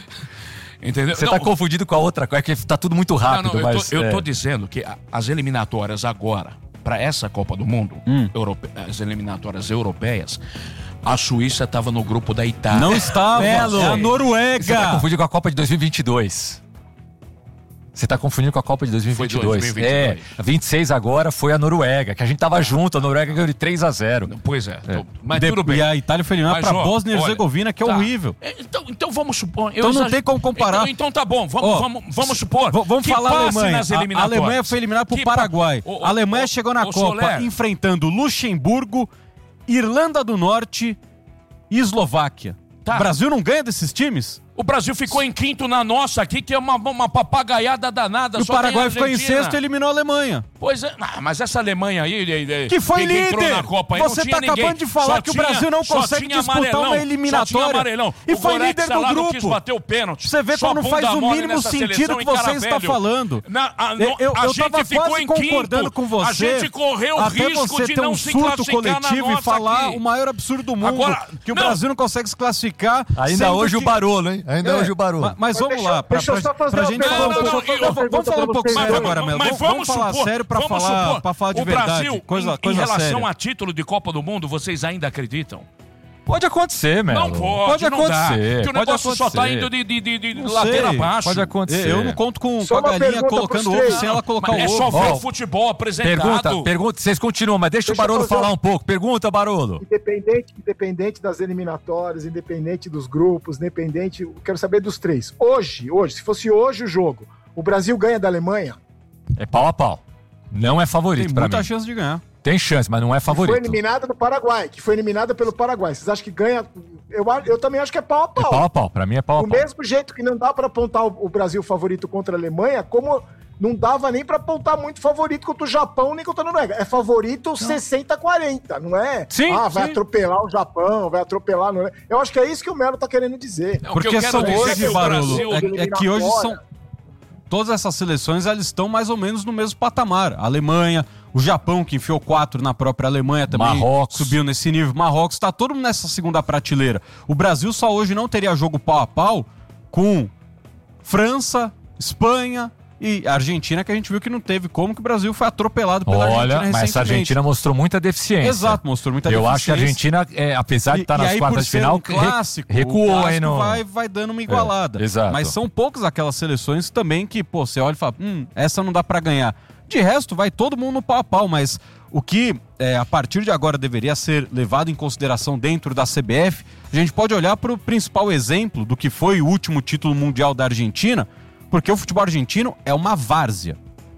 Entendeu? Você Não, tá confundido com a outra coisa, é que tá tudo muito Não, rápido, não, eu, mas... tô, eu é. tô dizendo que a- as eliminatórias agora, pra essa Copa do Mundo, Hum. europe- as eliminatórias europeias, a Suíça tava no grupo da Itália. Não estava. Melo. É a Você tá Noruega. confundindo com a Copa de dois mil e vinte e dois. Você tá confundindo com a Copa de dois mil e vinte e dois. Foi dois mil e vinte e dois. É, vinte e seis agora foi a Noruega, que a gente tava junto, a Noruega ganhou de três a zero. Pois é, tô- mas De- tudo bem. E a Itália foi eliminada Mas, pra ó, Bósnia e olha, Herzegovina, que é tá. horrível. É, Então, então vamos supor. eu Então não exager- tem como comparar. Então, então tá bom, vamos, Ó, vamos, vamos supor. V- vamos que falar passe Alemanha. nas A- A eliminatórias. Alemanha foi eliminada pro Que pa- Paraguai. Ô, ô, a Alemanha ô, chegou na ô, Copa Soler, enfrentando Luxemburgo, Irlanda do Norte e Eslováquia. Tá. O Brasil não ganha desses times? O Brasil ficou em quinto na nossa aqui, que é uma, uma papagaiada danada. E o só tem a Paraguai ficou em Argentina. sexto e eliminou a Alemanha. Pois é, ah, mas essa Alemanha aí... de- de- Que foi que entrou líder! na Copa aí, Você não tinha tá ninguém. acabando de falar Só que o tinha- Brasil não só consegue tinha disputar amarelão, uma só tinha eliminatória. amarelão. E O foi Goretzka líder do lá não grupo. quis bater o pênalti. Você vê Só como faz bunda o mole mínimo nessa sentido seleção que e você cara está velho. falando. Na- a, Eu- eu- a eu gente tava ficou quase em concordando quinto. com você. A gente correu o Até risco você de ter não um se surto classificar na coletivo nossa e falar aqui. o maior absurdo do mundo, Agora, que o não. Brasil não consegue se classificar. Ainda sendo hoje o que- Barolo, hein? Ainda É, hoje o Barolo. ma- Mas vamos deixa- lá, pra, deixa eu pra, só fazer pra uma gente pergunta, falar um não, pouco. não, eu- Vamos- Vamos falar um pouco Mas sério vamos- agora, Melo. Mas Vamos, vamos vamos falar supor, sério pra vamos falar, supor, pra falar de o verdade. Brasil, coisa, em, coisa em relação séria. a título de Copa do Mundo, vocês ainda acreditam? Pode acontecer, Melo. Não pode, Pode não dá. acontecer. Que o pode negócio só tá acontecer. indo de, de, de, de Não ladeira sei, abaixo. Pode acontecer. Eu não conto com, Só com a uma galinha pergunta colocando pros ovo três. sem ela colocar Mas o é só ovo. ver Ó, o futebol apresentado. Pergunta, pergunta, vocês continuam, mas deixa o Deixa eu Barolo fazer falar uma- um pouco. Pergunta, Barolo. Independente, independente das eliminatórias, independente dos grupos, independente, eu quero saber dos três. Hoje, hoje, se fosse hoje o jogo, o Brasil ganha da Alemanha? É pau a pau. Não é Tem favorito pra muita mim. chance de ganhar. Tem chance, mas não é Que foi favorito. eliminada do Paraguai, que foi eliminada pelo Paraguai. Vocês acham que ganha? Eu, a- eu também acho que é pau a É pau. pau a pau. Pra mim é pau a Do pau. mesmo jeito que não dá pra apontar o, o Brasil favorito contra a Alemanha, como não dava nem pra apontar muito favorito contra o Japão nem contra a Noruega. É favorito sessenta a quarenta, não é? Sim, Ah, vai sim. atropelar o Japão, vai atropelar a Noruega. Eu acho que é isso que o Melo tá querendo dizer. Não, o que Porque eu quero são dizer é que hoje, o Barolo, Brasil- é, é que hoje são... Todas essas seleções, elas estão mais ou menos no mesmo patamar. A Alemanha, o Japão, que enfiou quatro na própria Alemanha, também Marrocos. subiu nesse nível. Marrocos, tá todo mundo nessa segunda prateleira. O Brasil só hoje não teria jogo pau a pau com França, Espanha E a Argentina, que a gente viu que não teve como, que o Brasil foi atropelado pela Olha, Argentina recentemente. mas essa Argentina mostrou muita deficiência. Exato, mostrou muita Eu deficiência. acho que a Argentina, é, apesar de estar nas e aí, quartas de final, um clássico, re, recuou o clássico aí no... vai, vai dando uma igualada. É, exato. Mas são poucas aquelas seleções também que, pô, você olha e fala, hum, essa não dá pra ganhar. De resto, vai todo mundo no pau a pau, mas o que é, a partir de agora deveria ser levado em consideração dentro da C B F, a gente pode olhar para o principal exemplo do que foi o último título mundial da Argentina, porque o futebol argentino é uma várzea.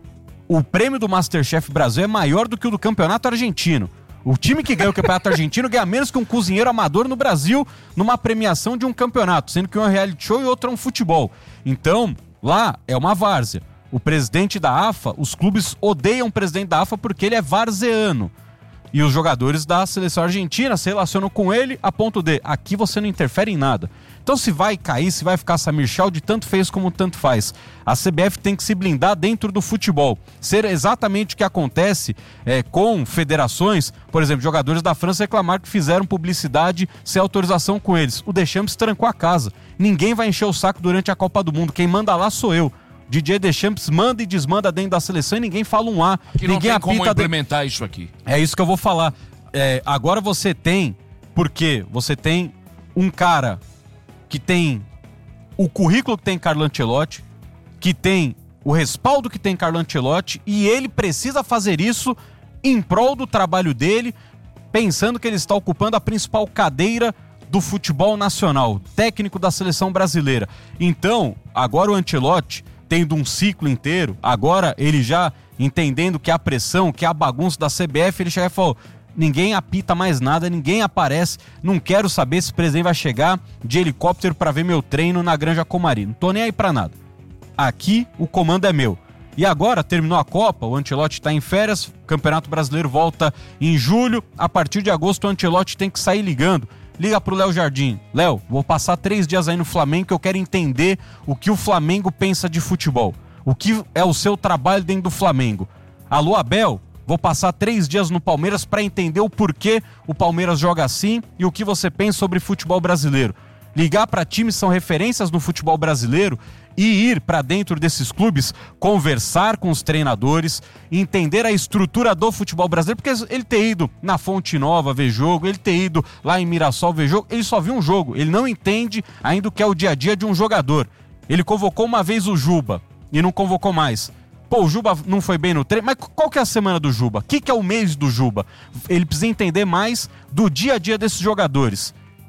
O prêmio do MasterChef Brasil é maior do que o do campeonato argentino. O time que ganha o campeonato argentino ganha menos que um cozinheiro amador no Brasil numa premiação de um campeonato, sendo que um é um reality show e outro é um futebol. Então, lá é uma várzea. O presidente da A F A, os clubes odeiam o presidente da A F A porque ele é varzeano. E os jogadores da seleção argentina se relacionam com ele a ponto de, aqui você não interfere em nada. Então se vai cair, se vai ficar Samir Chau, tanto fez como tanto faz. A C B F tem que se blindar dentro do futebol. Ser exatamente o que acontece é, com federações, por exemplo, jogadores da França reclamaram que fizeram publicidade sem autorização com eles. O Deschamps trancou a casa. Ninguém vai encher o saco durante a Copa do Mundo. Quem manda lá sou eu. D J Deschamps manda e desmanda dentro da seleção e ninguém fala um A. Que não ninguém tem como apita implementar de... isso aqui. É isso que eu vou falar. É, agora você tem, porque você tem um cara que tem o currículo que tem Carlo Ancelotti, que tem o respaldo que tem Carlo Ancelotti, e ele precisa fazer isso em prol do trabalho dele, pensando que ele está ocupando a principal cadeira do futebol nacional, técnico da seleção brasileira. Então, agora o Ancelotti, tendo um ciclo inteiro, agora ele já entendendo que a pressão, que a bagunça da C B F, ele chega e falou, ninguém apita mais nada, ninguém aparece, não quero saber se o presidente vai chegar de helicóptero para ver meu treino na Granja Comari, não tô nem aí pra nada. Aqui o comando é meu. E agora, terminou a Copa, o Ancelotti tá em férias, o Campeonato Brasileiro volta em julho, a partir de agosto o Ancelotti tem que sair ligando. Liga pro Léo Jardim. Léo, vou passar três dias aí no Flamengo que eu quero entender o que o Flamengo pensa de futebol. O que é o seu trabalho dentro do Flamengo. Alô, Abel, vou passar três dias no Palmeiras para entender o porquê o Palmeiras joga assim e o que você pensa sobre futebol brasileiro. Ligar para times que são referências no futebol brasileiro e ir para dentro desses clubes, conversar com os treinadores, entender a estrutura do futebol brasileiro, porque ele ter ido na Fonte Nova ver jogo, ele ter ido lá em Mirassol ver jogo, ele só viu um jogo, ele não entende ainda o que é o dia a dia de um jogador. Ele convocou uma vez o Juba e não convocou mais. Pô, o Juba não foi bem no treino, mas qual que é a semana do Juba? O que, que é o mês do Juba? Ele precisa entender mais do dia a dia desses jogadores.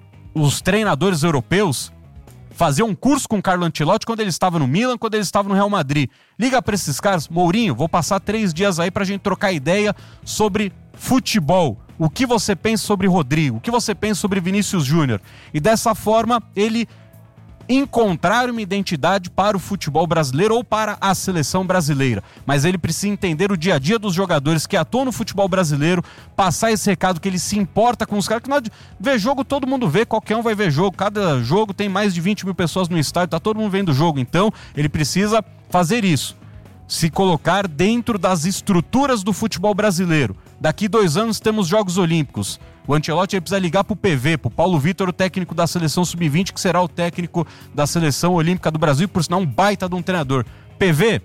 Os treinadores europeus faziam um curso com o Carlo Ancelotti quando ele estava no Milan, quando ele estava no Real Madrid. Liga para esses caras, Mourinho, vou passar três dias aí pra gente trocar ideia sobre futebol. O que você pensa sobre Rodrigo? O que você pensa sobre Vinícius Júnior? E dessa forma, ele encontrar uma identidade para o futebol brasileiro ou para a seleção brasileira. Mas ele precisa entender o dia a dia dos jogadores que atuam no futebol brasileiro, passar esse recado que ele se importa com os caras, que não ver jogo todo mundo vê, qualquer um vai ver jogo, cada jogo tem mais de vinte mil pessoas no estádio, tá todo mundo vendo o jogo, então ele precisa fazer isso, se colocar dentro das estruturas do futebol brasileiro. Daqui dois anos temos Jogos Olímpicos. O Ancelotti precisa ligar pro P V, pro Paulo Vitor, o técnico da seleção sub vinte, que será o técnico da seleção olímpica do Brasil, por sinal um baita de um treinador. P V,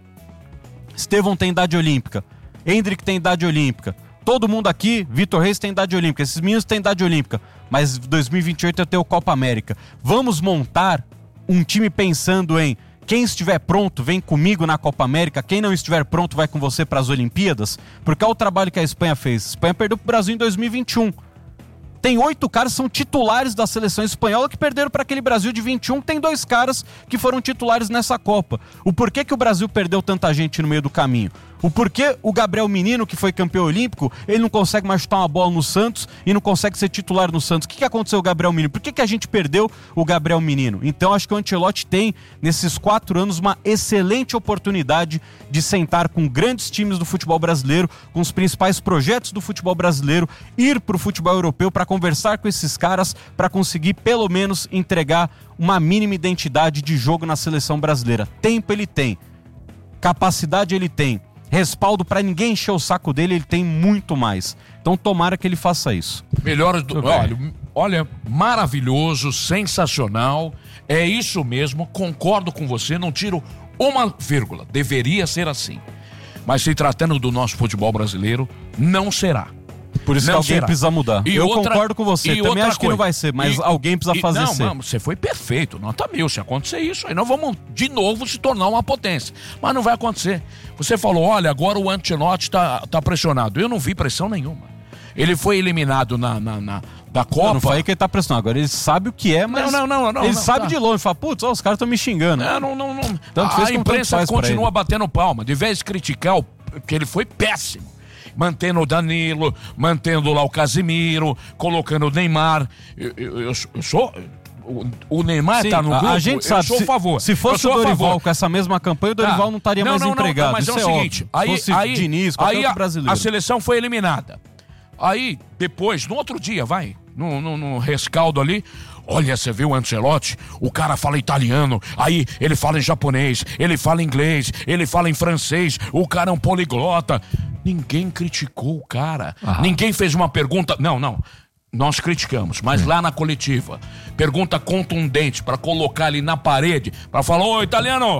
Estevão tem idade olímpica, Hendrick tem idade olímpica, todo mundo aqui, Vitor Reis tem idade olímpica, esses meninos têm idade olímpica, mas dois mil e vinte e oito eu tenho Copa América. Vamos montar um time pensando em quem estiver pronto, vem comigo na Copa América. Quem não estiver pronto, vai com você para as Olimpíadas. Porque é o trabalho que a Espanha fez. A Espanha perdeu para o Brasil em dois mil e vinte e um. Tem oito caras que são titulares da seleção espanhola que perderam para aquele Brasil de vinte e um. Tem dois caras que foram titulares nessa Copa. O porquê que o Brasil perdeu tanta gente no meio do caminho? O porquê o Gabriel Menino, que foi campeão olímpico, ele não consegue mais chutar uma bola no Santos e não consegue ser titular no Santos? O que, que aconteceu com o Gabriel Menino? Por que, que a gente perdeu o Gabriel Menino? Então acho que o Ancelotti tem, nesses quatro anos, uma excelente oportunidade de sentar com grandes times do futebol brasileiro, com os principais projetos do futebol brasileiro, ir para o futebol europeu para conversar com esses caras, para conseguir pelo menos entregar uma mínima identidade de jogo na seleção brasileira. Tempo ele tem, capacidade ele tem, respaldo para ninguém encher o saco dele, ele tem muito mais. Então tomara que ele faça isso. Melhor do... Olha, olha, maravilhoso, sensacional. É isso mesmo, concordo com você, não tiro Uma vírgula, deveria ser assim. Mas se tratando do nosso futebol brasileiro, não será. Por isso não que alguém será. precisa mudar. E Eu outra, concordo com você. Também acho que não vai ser, mas e, alguém precisa e, fazer não, ser. Não, você foi perfeito. Nota mil. Se acontecer isso, aí nós vamos de novo se tornar uma potência. Mas não vai acontecer. Você falou, olha, agora o Ancelotti tá, tá pressionado. Eu não vi pressão nenhuma. Ele foi eliminado na, na, na da Copa. Eu não falei que ele tá pressionado. Agora ele sabe o que é, mas não, não, não, não, ele não, sabe tá. de longe. Fala, putz, ó, os caras estão me xingando. Não, não, não. não. Tanto fez a como tanto imprensa faz pra continua ele. batendo palma. De vez de criticar, o, que ele foi péssimo. Mantendo o Danilo, mantendo lá o Casimiro, colocando o Neymar. Eu, eu, eu, eu sou... O, o Neymar Sim, tá no a- grupo, a gente sabe, eu sou a se, favor. se fosse o Eu sou a Dorival favor. com essa mesma campanha, o Dorival Tá. não estaria Não, mais não, não, empregado. tá, mas Isso é o é seguinte, óbvio. aí, Se fosse aí, Diniz, qualquer aí outro a, brasileiro. a seleção foi eliminada. Aí, depois, no outro dia, vai, no, no, no rescaldo ali, olha, você viu o Ancelotti? O cara fala italiano, aí ele fala em japonês, ele fala inglês, ele fala em francês, o cara é um poliglota. Ninguém criticou o cara. Ah. Ninguém fez uma pergunta. Não, não. Nós criticamos, mas lá na coletiva, pergunta contundente pra colocar ali na parede, pra falar, ô italiano,